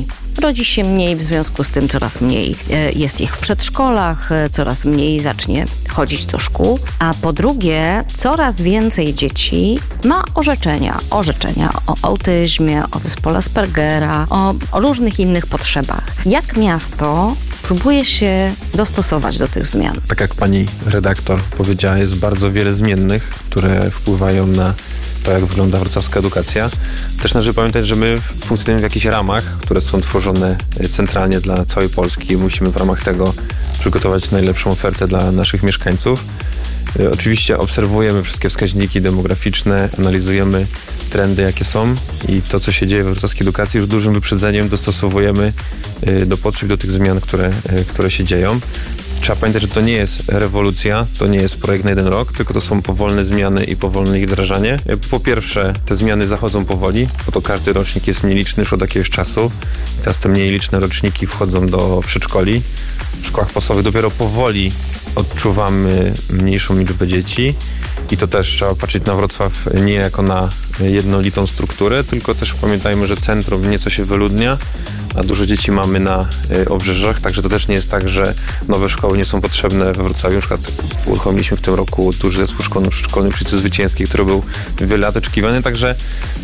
rodzi się mniej, w związku z tym coraz mniej e, jest ich w przedszkolach, e, coraz mniej zacznie chodzić do szkół, a po drugie coraz więcej dzieci ma orzeczenia, orzeczenia o autyzmie, o zespole Aspergera, o, o różnych innych potrzebach. Jak miasto próbuje się dostosować do tych zmian? Tak jak pani redaktor powiedziała, jest bardzo wiele zmiennych, które wpływają na to, jak wygląda wrocławska edukacja. Też należy pamiętać, że my funkcjonujemy w jakichś ramach, które są tworzone centralnie dla całej Polski. Musimy w ramach tego przygotować najlepszą ofertę dla naszych mieszkańców. Oczywiście obserwujemy wszystkie wskaźniki demograficzne, analizujemy trendy, jakie są i to, co się dzieje we wrocławskiej edukacji, już dużym wyprzedzeniem dostosowujemy do potrzeb, do tych zmian, które, które się dzieją. Trzeba pamiętać, że to nie jest rewolucja, to nie jest projekt na jeden rok, tylko to są powolne zmiany i powolne ich wdrażanie. Po pierwsze, te zmiany zachodzą powoli, bo to każdy rocznik jest mniej liczny już od jakiegoś czasu. Teraz te mniej liczne roczniki wchodzą do przedszkoli. W szkołach podstawowych dopiero powoli odczuwamy mniejszą liczbę dzieci i to też trzeba patrzeć na Wrocław nie jako na jednolitą strukturę, tylko też pamiętajmy, że centrum nieco się wyludnia, a dużo dzieci mamy na obrzeżach, także to też nie jest tak, że nowe szkoły nie są potrzebne we Wrocławiu. Na przykład uruchomiliśmy w tym roku duży zespół szkolno-przedszkolny przy ulicy Zwycięskiej, który był wiele lat oczekiwany, także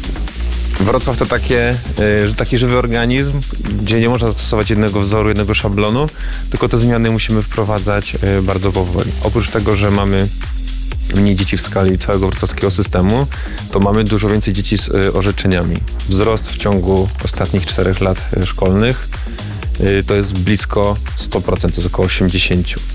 Wrocław to takie, taki żywy organizm, gdzie nie można zastosować jednego wzoru, jednego szablonu, tylko te zmiany musimy wprowadzać bardzo powoli. Oprócz tego, że mamy mniej dzieci w skali całego wrocławskiego systemu, to mamy dużo więcej dzieci z orzeczeniami. Wzrost w ciągu ostatnich czterech lat szkolnych to jest blisko sto procent, to jest około osiemdziesiąt procent.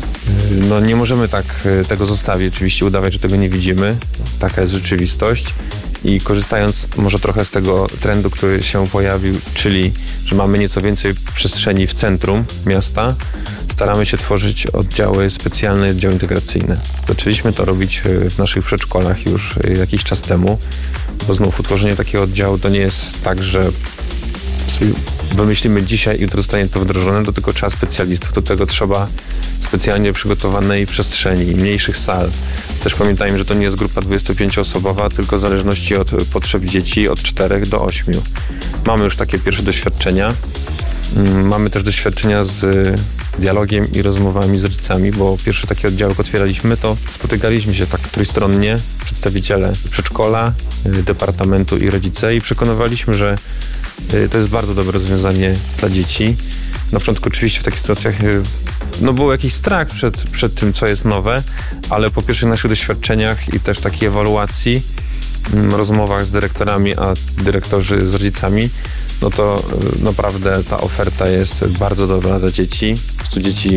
No nie możemy tak tego zostawić, oczywiście udawać, że tego nie widzimy. Taka jest rzeczywistość. I korzystając może trochę z tego trendu, który się pojawił, czyli że mamy nieco więcej przestrzeni w centrum miasta, staramy się tworzyć oddziały specjalne, oddziały integracyjne. Zaczęliśmy to robić w naszych przedszkolach już jakiś czas temu, bo znów utworzenie takiego oddziału to nie jest tak, że sobie wymyślimy dzisiaj i jutro zostanie to wdrożone, do tego trzeba specjalistów, do tego trzeba specjalnie przygotowanej przestrzeni, mniejszych sal. Też pamiętajmy, że to nie jest grupa dwudziestopięcioosobowa, tylko w zależności od potrzeb dzieci od czterech do ośmiu. Mamy już takie pierwsze doświadczenia. Mamy też doświadczenia z dialogiem i rozmowami z rodzicami, bo pierwsze takie oddziały otwieraliśmy, to spotykaliśmy się tak trójstronnie, przedstawiciele przedszkola, departamentu i rodzice i przekonywaliśmy, że to jest bardzo dobre rozwiązanie dla dzieci. Na początku oczywiście w takich sytuacjach no był jakiś strach przed, przed tym, co jest nowe, ale po pierwszych naszych doświadczeniach i też takiej ewaluacji, rozmowach z dyrektorami, a dyrektorzy z rodzicami, no to naprawdę ta oferta jest bardzo dobra dla dzieci. Po prostu dzieci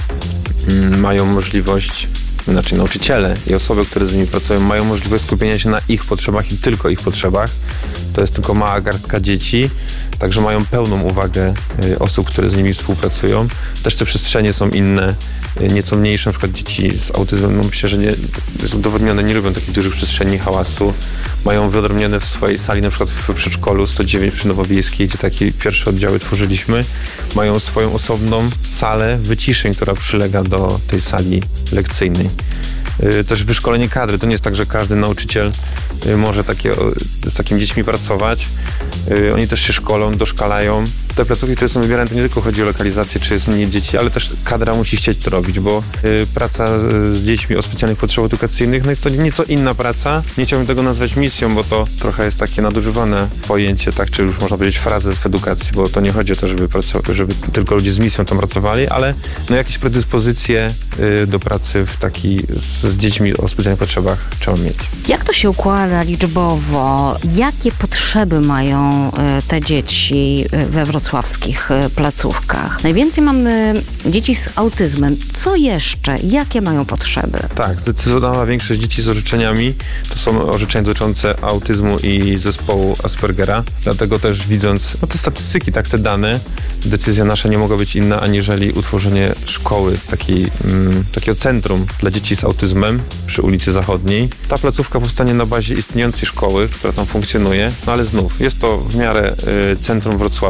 mają możliwość, znaczy nauczyciele i osoby, które z nimi pracują, mają możliwość skupienia się na ich potrzebach i tylko ich potrzebach. To jest tylko mała garstka dzieci, także mają pełną uwagę osób, które z nimi współpracują. Też te przestrzenie są inne, nieco mniejsze, na przykład dzieci z autyzmem, no myślę, że nie, jest udowodnione, nie lubią takich dużych przestrzeni, hałasu. Mają wyodrębnione w swojej sali, na przykład w przedszkolu sto dziewięć przy Nowowiejskiej, gdzie takie pierwsze oddziały tworzyliśmy. Mają swoją osobną salę wyciszeń, która przylega do tej sali lekcyjnej. Też wyszkolenie kadry. To nie jest tak, że każdy nauczyciel może takie, z takimi dziećmi pracować. Oni też się szkolą, doszkalają. Te placówki, które są wybierane, to nie tylko chodzi o lokalizację, czy jest mniej dzieci, ale też kadra musi chcieć to robić, bo praca z dziećmi o specjalnych potrzebach edukacyjnych, no jest to nieco inna praca. Nie chciałbym tego nazwać misją, bo to trochę jest takie nadużywane pojęcie, tak, czy już można powiedzieć frazes w edukacji, bo to nie chodzi o to, żeby, pracow- żeby tylko ludzie z misją tam pracowali, ale no jakieś predyspozycje do pracy w taki, z, z dziećmi o specjalnych potrzebach trzeba mieć. Jak to się układa liczbowo? Jakie potrzeby mają te dzieci we wrocławskich placówkach? Najwięcej mamy dzieci z autyzmem. Co jeszcze? Jakie mają potrzeby? Tak, zdecydowana większość dzieci z orzeczeniami to są orzeczenia dotyczące autyzmu i zespołu Aspergera. Dlatego też widząc no, te statystyki, tak, te dane, decyzja nasza nie mogła być inna, aniżeli utworzenie szkoły, takiej, mm, takiego centrum dla dzieci z autyzmem przy ulicy Zachodniej. Ta placówka powstanie na bazie istniejącej szkoły, która tam funkcjonuje, no ale znów jest to w miarę y, centrum Wrocławia, gdzie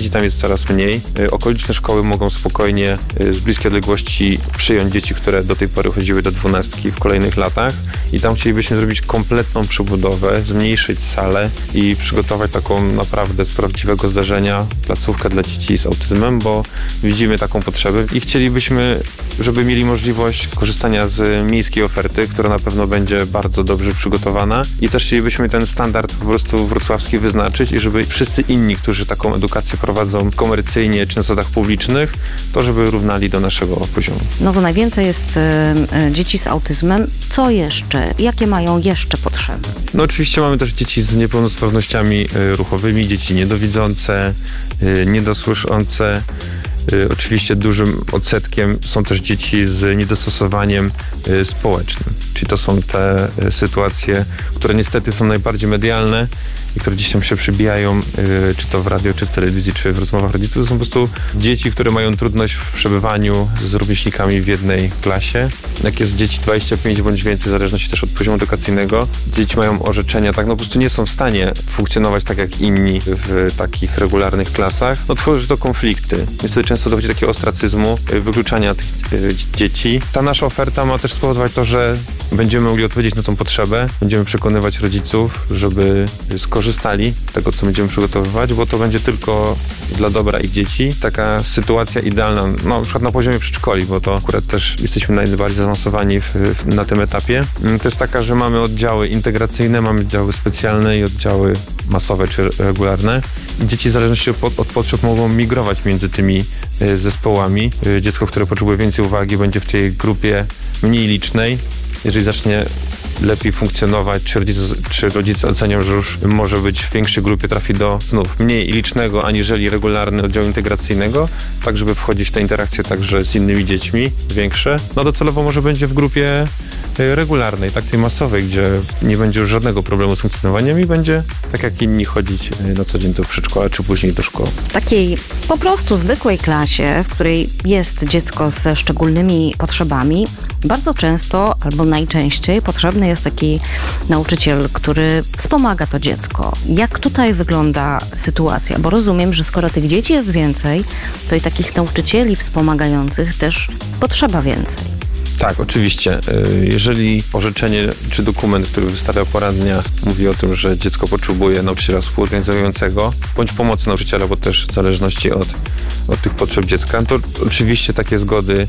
dzieci tam jest coraz mniej. Okoliczne szkoły mogą spokojnie z bliskiej odległości przyjąć dzieci, które do tej pory chodziły do dwunastki w kolejnych latach i tam chcielibyśmy zrobić kompletną przebudowę, zmniejszyć salę i przygotować taką naprawdę z prawdziwego zdarzenia placówkę dla dzieci z autyzmem, bo widzimy taką potrzebę i chcielibyśmy, żeby mieli możliwość korzystania z miejskiej oferty, która na pewno będzie bardzo dobrze przygotowana i też chcielibyśmy ten standard po prostu wrocławski wyznaczyć i żeby wszyscy inni, którzy taką edukację prowadzą komercyjnie czy na zasadach publicznych, to żeby równali do naszego poziomu. No to najwięcej jest y, dzieci z autyzmem. Co jeszcze? Jakie mają jeszcze potrzeby? No oczywiście mamy też dzieci z niepełnosprawnościami y, ruchowymi, dzieci niedowidzące, y, niedosłyszące. Y, oczywiście dużym odsetkiem są też dzieci z niedostosowaniem y, społecznym. Czyli to są te y, sytuacje, które niestety są najbardziej medialne i które gdzieś tam się przybijają, y, czy to w radio, czy w telewizji, czy w rozmowach rodziców. To są po prostu dzieci, które mają trudność w przebywaniu z rówieśnikami w jednej klasie. Jak jest dzieci dwadzieścia pięć bądź więcej, w zależności też od poziomu edukacyjnego, dzieci mają orzeczenia, tak, no po prostu nie są w stanie funkcjonować tak jak inni w takich regularnych klasach. No tworzy to konflikty. Niestety często dochodzi do takiego ostracyzmu, y, wykluczania tych y, dzieci. Ta nasza oferta ma też spowodować to, że będziemy mogli odpowiedzieć na tą potrzebę, będziemy przekonywać rodziców, żeby skorzystali z tego, co będziemy przygotowywać, bo to będzie tylko dla dobra ich dzieci. Taka sytuacja idealna, no na przykład na poziomie przedszkoli, bo to akurat też jesteśmy najbardziej zaawansowani w, w, na tym etapie. To jest taka, że mamy oddziały integracyjne, mamy oddziały specjalne i oddziały masowe czy regularne. I dzieci w zależności od, od potrzeb mogą migrować między tymi y, zespołami. Y, dziecko, które potrzebuje więcej uwagi, będzie w tej grupie mniej licznej. Jeżeli zacznie lepiej funkcjonować, czy rodzice, czy rodzice ocenią, że już może być w większej grupie, trafi do znów mniej licznego, aniżeli regularny oddziału integracyjnego, tak żeby wchodzić w te interakcje także z innymi dziećmi, większe. No docelowo może będzie w grupie regularnej, tak tej masowej, gdzie nie będzie już żadnego problemu z funkcjonowaniem i będzie tak jak inni chodzić na co dzień do przedszkola, czy później do szkoły. W takiej po prostu zwykłej klasie, w której jest dziecko ze szczególnymi potrzebami, bardzo często albo najczęściej potrzebny jest taki nauczyciel, który wspomaga to dziecko. Jak tutaj wygląda sytuacja? Bo rozumiem, że skoro tych dzieci jest więcej, to i takich nauczycieli wspomagających też potrzeba więcej. Tak, oczywiście. Jeżeli orzeczenie czy dokument, który wystawia poradnia, mówi o tym, że dziecko potrzebuje nauczyciela współorganizującego bądź pomocy nauczyciela, bo też w zależności od, od tych potrzeb dziecka, to oczywiście takie zgody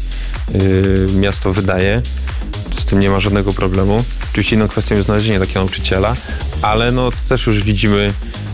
yy, miasto wydaje. Z tym nie ma żadnego problemu. Oczywiście inną kwestią jest znalezienie takiego nauczyciela, ale no też już widzimy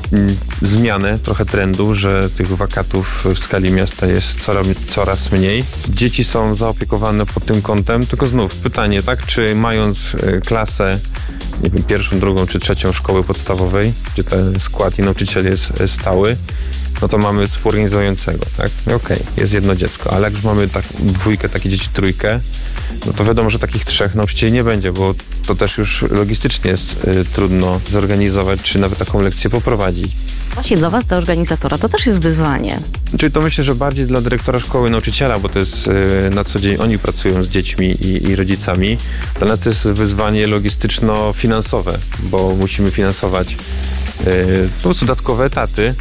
zmianę, trochę trendu, że tych wakatów w skali miasta jest coraz, coraz mniej. Dzieci są zaopiekowane pod tym kątem, tylko znów pytanie, tak, czy mając klasę, nie wiem, pierwszą, drugą czy trzecią szkoły podstawowej, gdzie ten skład i nauczyciel jest stały, no to mamy współorganizującego, tak? Okej, okay, jest jedno dziecko, ale jak już mamy tak, dwójkę, takie dzieci, trójkę, no to wiadomo, że takich trzech nauczycieli nie będzie, bo to też już logistycznie jest y, trudno zorganizować, czy nawet taką lekcję poprowadzić. Właśnie dla was, dla organizatora, to też jest wyzwanie. Czyli to myślę, że bardziej dla dyrektora szkoły, nauczyciela, bo to jest y, na co dzień oni pracują z dziećmi i, i rodzicami. Dla nas to jest wyzwanie logistyczno-finansowe, bo musimy finansować y, po prostu dodatkowe etaty.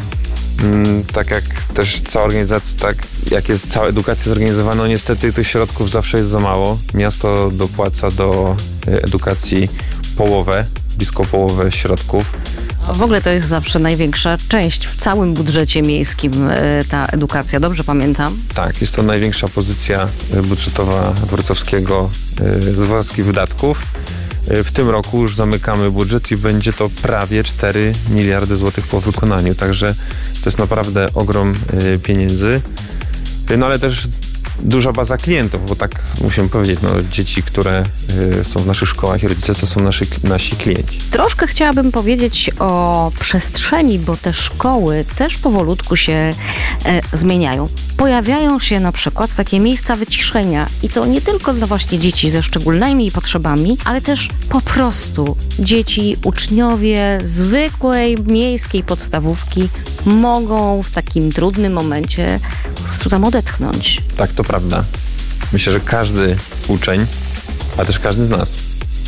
Mm, tak jak też cała organizacja, tak jak jest cała edukacja zorganizowana, no niestety tych środków zawsze jest za mało. Miasto dopłaca do edukacji połowę, blisko połowę środków. W ogóle to jest zawsze największa część w całym budżecie miejskim, ta edukacja, dobrze pamiętam? Tak, jest to największa pozycja budżetowa wrocławskiego, wrocławskich wydatków. W tym roku już zamykamy budżet i będzie to prawie cztery miliardy złotych po wykonaniu, także to jest naprawdę ogrom pieniędzy. No ale też duża baza klientów, bo tak musimy powiedzieć, no dzieci, które y, są w naszych szkołach i rodzice, to są nasi, nasi klienci. Troszkę chciałabym powiedzieć o przestrzeni, bo te szkoły też powolutku się e, zmieniają. Pojawiają się na przykład takie miejsca wyciszenia i to nie tylko dla właśnie dzieci ze szczególnymi potrzebami, ale też po prostu dzieci, uczniowie zwykłej miejskiej podstawówki mogą w takim trudnym momencie po prostu tam odetchnąć. Tak, to prawda. Myślę, że każdy uczeń, a też każdy z nas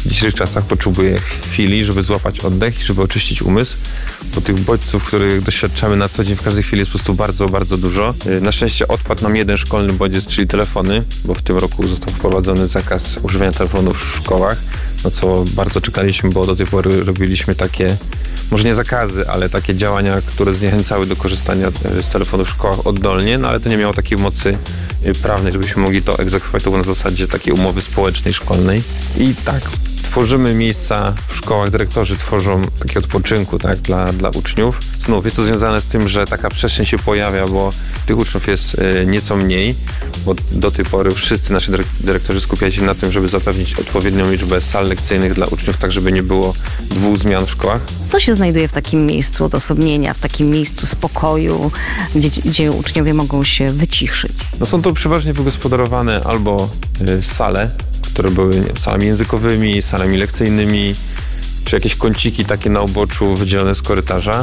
w dzisiejszych czasach potrzebuje chwili, żeby złapać oddech i żeby oczyścić umysł, bo tych bodźców, których doświadczamy na co dzień w każdej chwili jest po prostu bardzo, bardzo dużo. Na szczęście odpadł nam jeden szkolny bodziec, czyli telefony, bo w tym roku został wprowadzony zakaz używania telefonów w szkołach, no co bardzo czekaliśmy, bo do tej pory robiliśmy takie, może nie zakazy, ale takie działania, które zniechęcały do korzystania z telefonów w szkołach oddolnie, no ale to nie miało takiej mocy prawnej, żebyśmy mogli to egzekwować. To było na zasadzie takiej umowy społecznej, szkolnej. I tak, tworzymy miejsca w szkołach, dyrektorzy tworzą takie odpoczynku, tak, dla, dla uczniów. Znów jest to związane z tym, że taka przestrzeń się pojawia, bo tych uczniów jest y, nieco mniej, bo do tej pory wszyscy nasi dyrektorzy skupiali się na tym, żeby zapewnić odpowiednią liczbę sal lekcyjnych dla uczniów, tak żeby nie było dwóch zmian w szkołach. Co się znajduje w takim miejscu odosobnienia, w takim miejscu spokoju, gdzie, gdzie uczniowie mogą się wyciszyć? No są to przeważnie wygospodarowane albo y, sale, które były salami językowymi, salami lekcyjnymi, czy jakieś kąciki takie na uboczu wydzielone z korytarza.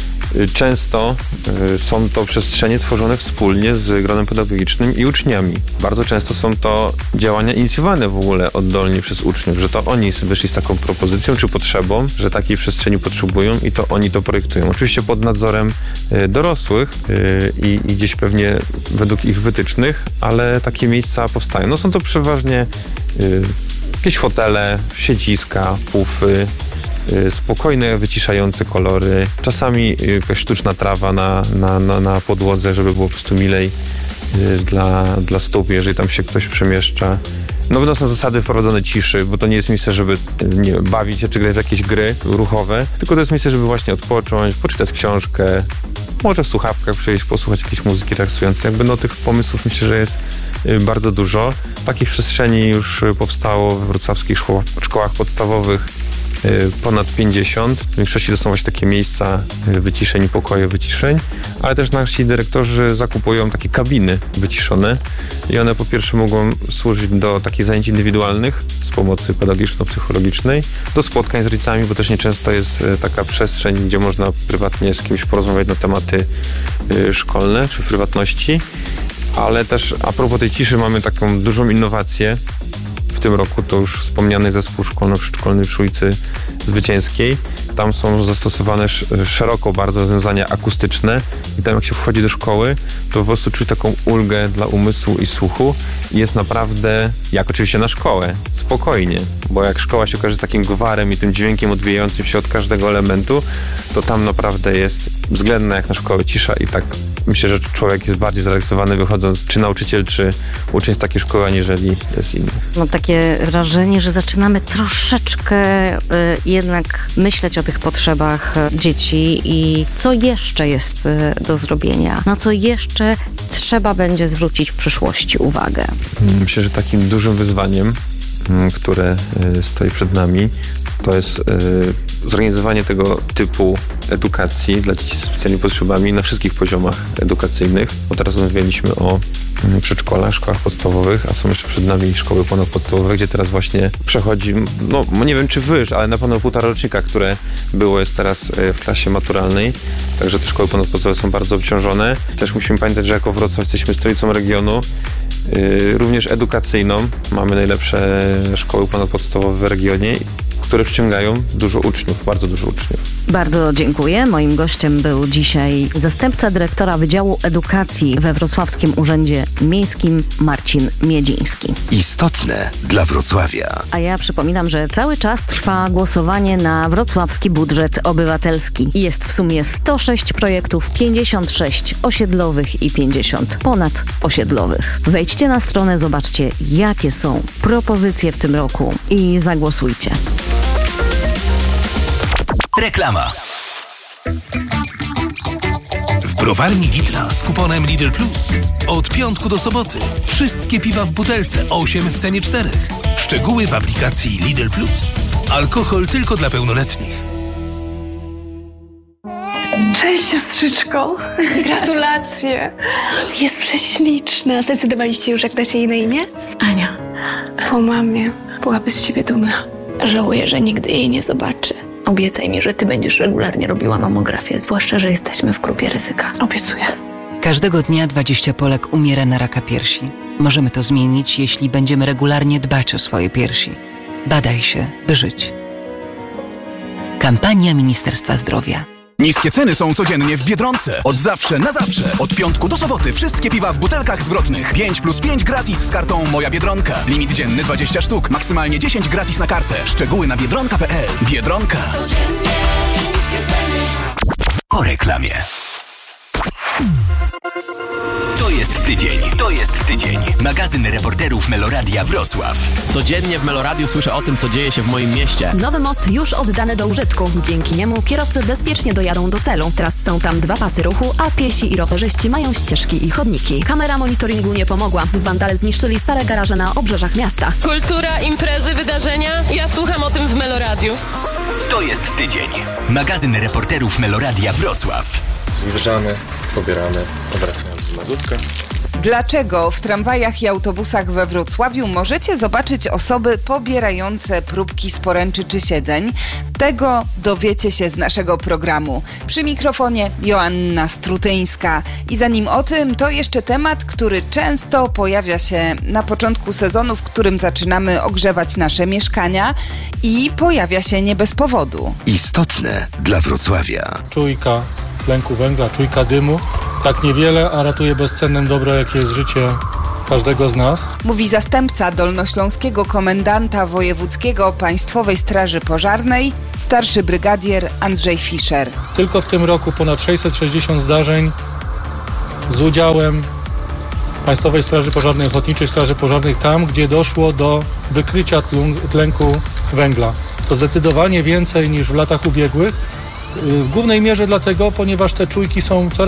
Często y, są to przestrzenie tworzone wspólnie z gronem pedagogicznym i uczniami. Bardzo często są to działania inicjowane w ogóle oddolnie przez uczniów, że to oni wyszli z taką propozycją czy potrzebą, że takiej przestrzeni potrzebują i to oni to projektują. Oczywiście pod nadzorem y, dorosłych y, i, i gdzieś pewnie według ich wytycznych, ale takie miejsca powstają. No są to przeważnie y, jakieś fotele, siedziska, pufy, spokojne, wyciszające kolory. Czasami jakaś sztuczna trawa na, na, na, na podłodze, żeby było po prostu milej dla, dla stóp, jeżeli tam się ktoś przemieszcza. No będą są zasady wprowadzone ciszy, bo to nie jest miejsce, żeby nie wiem, bawić się czy grać w jakieś gry ruchowe, tylko to jest miejsce, żeby właśnie odpocząć, poczytać książkę, może w słuchawkach przyjść, posłuchać jakiejś muzyki relaksującej. Jakby no tych pomysłów myślę, że jest bardzo dużo. Takich przestrzeni już powstało we wrocławskich szkołach, szkołach podstawowych ponad pięćdziesiąt. W większości to są właśnie takie miejsca wyciszeń, pokoje wyciszeń, ale też nasi dyrektorzy zakupują takie kabiny wyciszone i one po pierwsze mogą służyć do takich zajęć indywidualnych z pomocy pedagogiczno-psychologicznej, do spotkań z rodzicami, bo też nieczęsto jest taka przestrzeń, gdzie można prywatnie z kimś porozmawiać na tematy szkolne czy prywatności, ale też a propos tej ciszy mamy taką dużą innowację. W tym roku to już wspomniany zespół szkolno-przedszkolny przy ulicy Zwycięskiej. Tam są zastosowane szeroko bardzo rozwiązania akustyczne i tam jak się wchodzi do szkoły, to po prostu czuć taką ulgę dla umysłu i słuchu i jest naprawdę, jak oczywiście na szkołę, spokojnie, bo jak szkoła się okaże z takim gwarem i tym dźwiękiem odbijającym się od każdego elementu, to tam naprawdę jest względna jak na szkołę cisza i tak myślę, że człowiek jest bardziej zrelaksowany wychodząc, czy nauczyciel, czy uczeń z takiej szkoły, aniżeli z innych. Mam takie wrażenie, że zaczynamy troszeczkę y, jednak myśleć o tych potrzebach dzieci i co jeszcze jest y, do zrobienia, na co jeszcze trzeba będzie zwrócić w przyszłości uwagę. Myślę, że takim dużym wyzwaniem, które y, stoi przed nami, to jest y, zorganizowanie tego typu edukacji dla dzieci z specjalnymi potrzebami na wszystkich poziomach edukacyjnych, bo teraz rozmawialiśmy o y, przedszkolach, szkołach podstawowych, a są jeszcze przed nami szkoły ponadpodstawowe, gdzie teraz właśnie przechodzi, no nie wiem czy wyż, ale na pewno półtora rocznika, które było, jest teraz y, w klasie maturalnej, także te szkoły ponadpodstawowe są bardzo obciążone. Też musimy pamiętać, że jako Wrocław jesteśmy stolicą regionu, y, również edukacyjną. Mamy najlepsze szkoły ponadpodstawowe w regionie, które przyciągają dużo uczniów, bardzo dużo uczniów. Bardzo dziękuję. Moim gościem był dzisiaj zastępca dyrektora Wydziału Edukacji we Wrocławskim Urzędzie Miejskim Marcin Miedziński. Istotne dla Wrocławia. A ja przypominam, że cały czas trwa głosowanie na wrocławski budżet obywatelski. Jest w sumie sto sześć projektów, pięćdziesiąt sześć osiedlowych i pięćdziesiąt ponadosiedlowych. Wejdźcie na stronę, zobaczcie jakie są propozycje w tym roku i zagłosujcie. Reklama. W browarni Lidla z kuponem Lidl Plus od piątku do soboty wszystkie piwa w butelce osiem w cenie czterech. Szczegóły w aplikacji Lidl Plus. Alkohol tylko dla pełnoletnich. Cześć siostrzyczko. Gratulacje. Jest prześliczna. Zdecydowaliście już jak dacie jej na imię? Ania. Po mamie byłaby z siebie dumna. Żałuję, że nigdy jej nie zobaczy. Obiecaj mi, że ty będziesz regularnie robiła mamografię, zwłaszcza, że jesteśmy w grupie ryzyka. Obiecuję. Każdego dnia dwadzieścia Polek umiera na raka piersi. Możemy to zmienić, jeśli będziemy regularnie dbać o swoje piersi. Badaj się, by żyć. Kampania Ministerstwa Zdrowia. Niskie ceny są codziennie w Biedronce. Od zawsze na zawsze. Od piątku do soboty wszystkie piwa w butelkach zwrotnych. pięć plus pięć gratis z kartą Moja Biedronka. Limit dzienny dwadzieścia sztuk. Maksymalnie dziesięć gratis na kartę. Szczegóły na biedronka kropka pe el. Biedronka. Po reklamie. To jest tydzień. To jest tydzień. Magazyn reporterów Meloradia Wrocław. Codziennie w Meloradiu słyszę o tym, co dzieje się w moim mieście. Nowy most już oddany do użytku. Dzięki niemu kierowcy bezpiecznie dojadą do celu. Teraz są tam dwa pasy ruchu, a piesi i rowerzyści mają ścieżki i chodniki. Kamera monitoringu nie pomogła. Wandale zniszczyli stare garaże na obrzeżach miasta. Kultura, imprezy, wydarzenia. Ja słucham o tym w Meloradiu. To jest tydzień. Magazyn reporterów Meloradia Wrocław. Zjeżdżamy, pobieramy, obracając w Mazówkę. Dlaczego w tramwajach i autobusach we Wrocławiu możecie zobaczyć osoby pobierające próbki z poręczy czy siedzeń? Tego dowiecie się z naszego programu. Przy mikrofonie Joanna Strutyńska. I zanim o tym, to jeszcze temat, który często pojawia się na początku sezonu, w którym zaczynamy ogrzewać nasze mieszkania i pojawia się nie bez powodu. Istotne dla Wrocławia. Czujka tlenku węgla, czujka dymu. Tak niewiele, a ratuje bezcenne dobro, jakie jest życie każdego z nas. Mówi zastępca dolnośląskiego komendanta wojewódzkiego Państwowej Straży Pożarnej, starszy brygadier Andrzej Fischer. Tylko w tym roku ponad sześćset sześćdziesiąt zdarzeń z udziałem Państwowej Straży Pożarnej, Ochotniczej Straży Pożarnych tam, gdzie doszło do wykrycia tlenku węgla. To zdecydowanie więcej niż w latach ubiegłych. W głównej mierze dlatego, ponieważ te czujki są coraz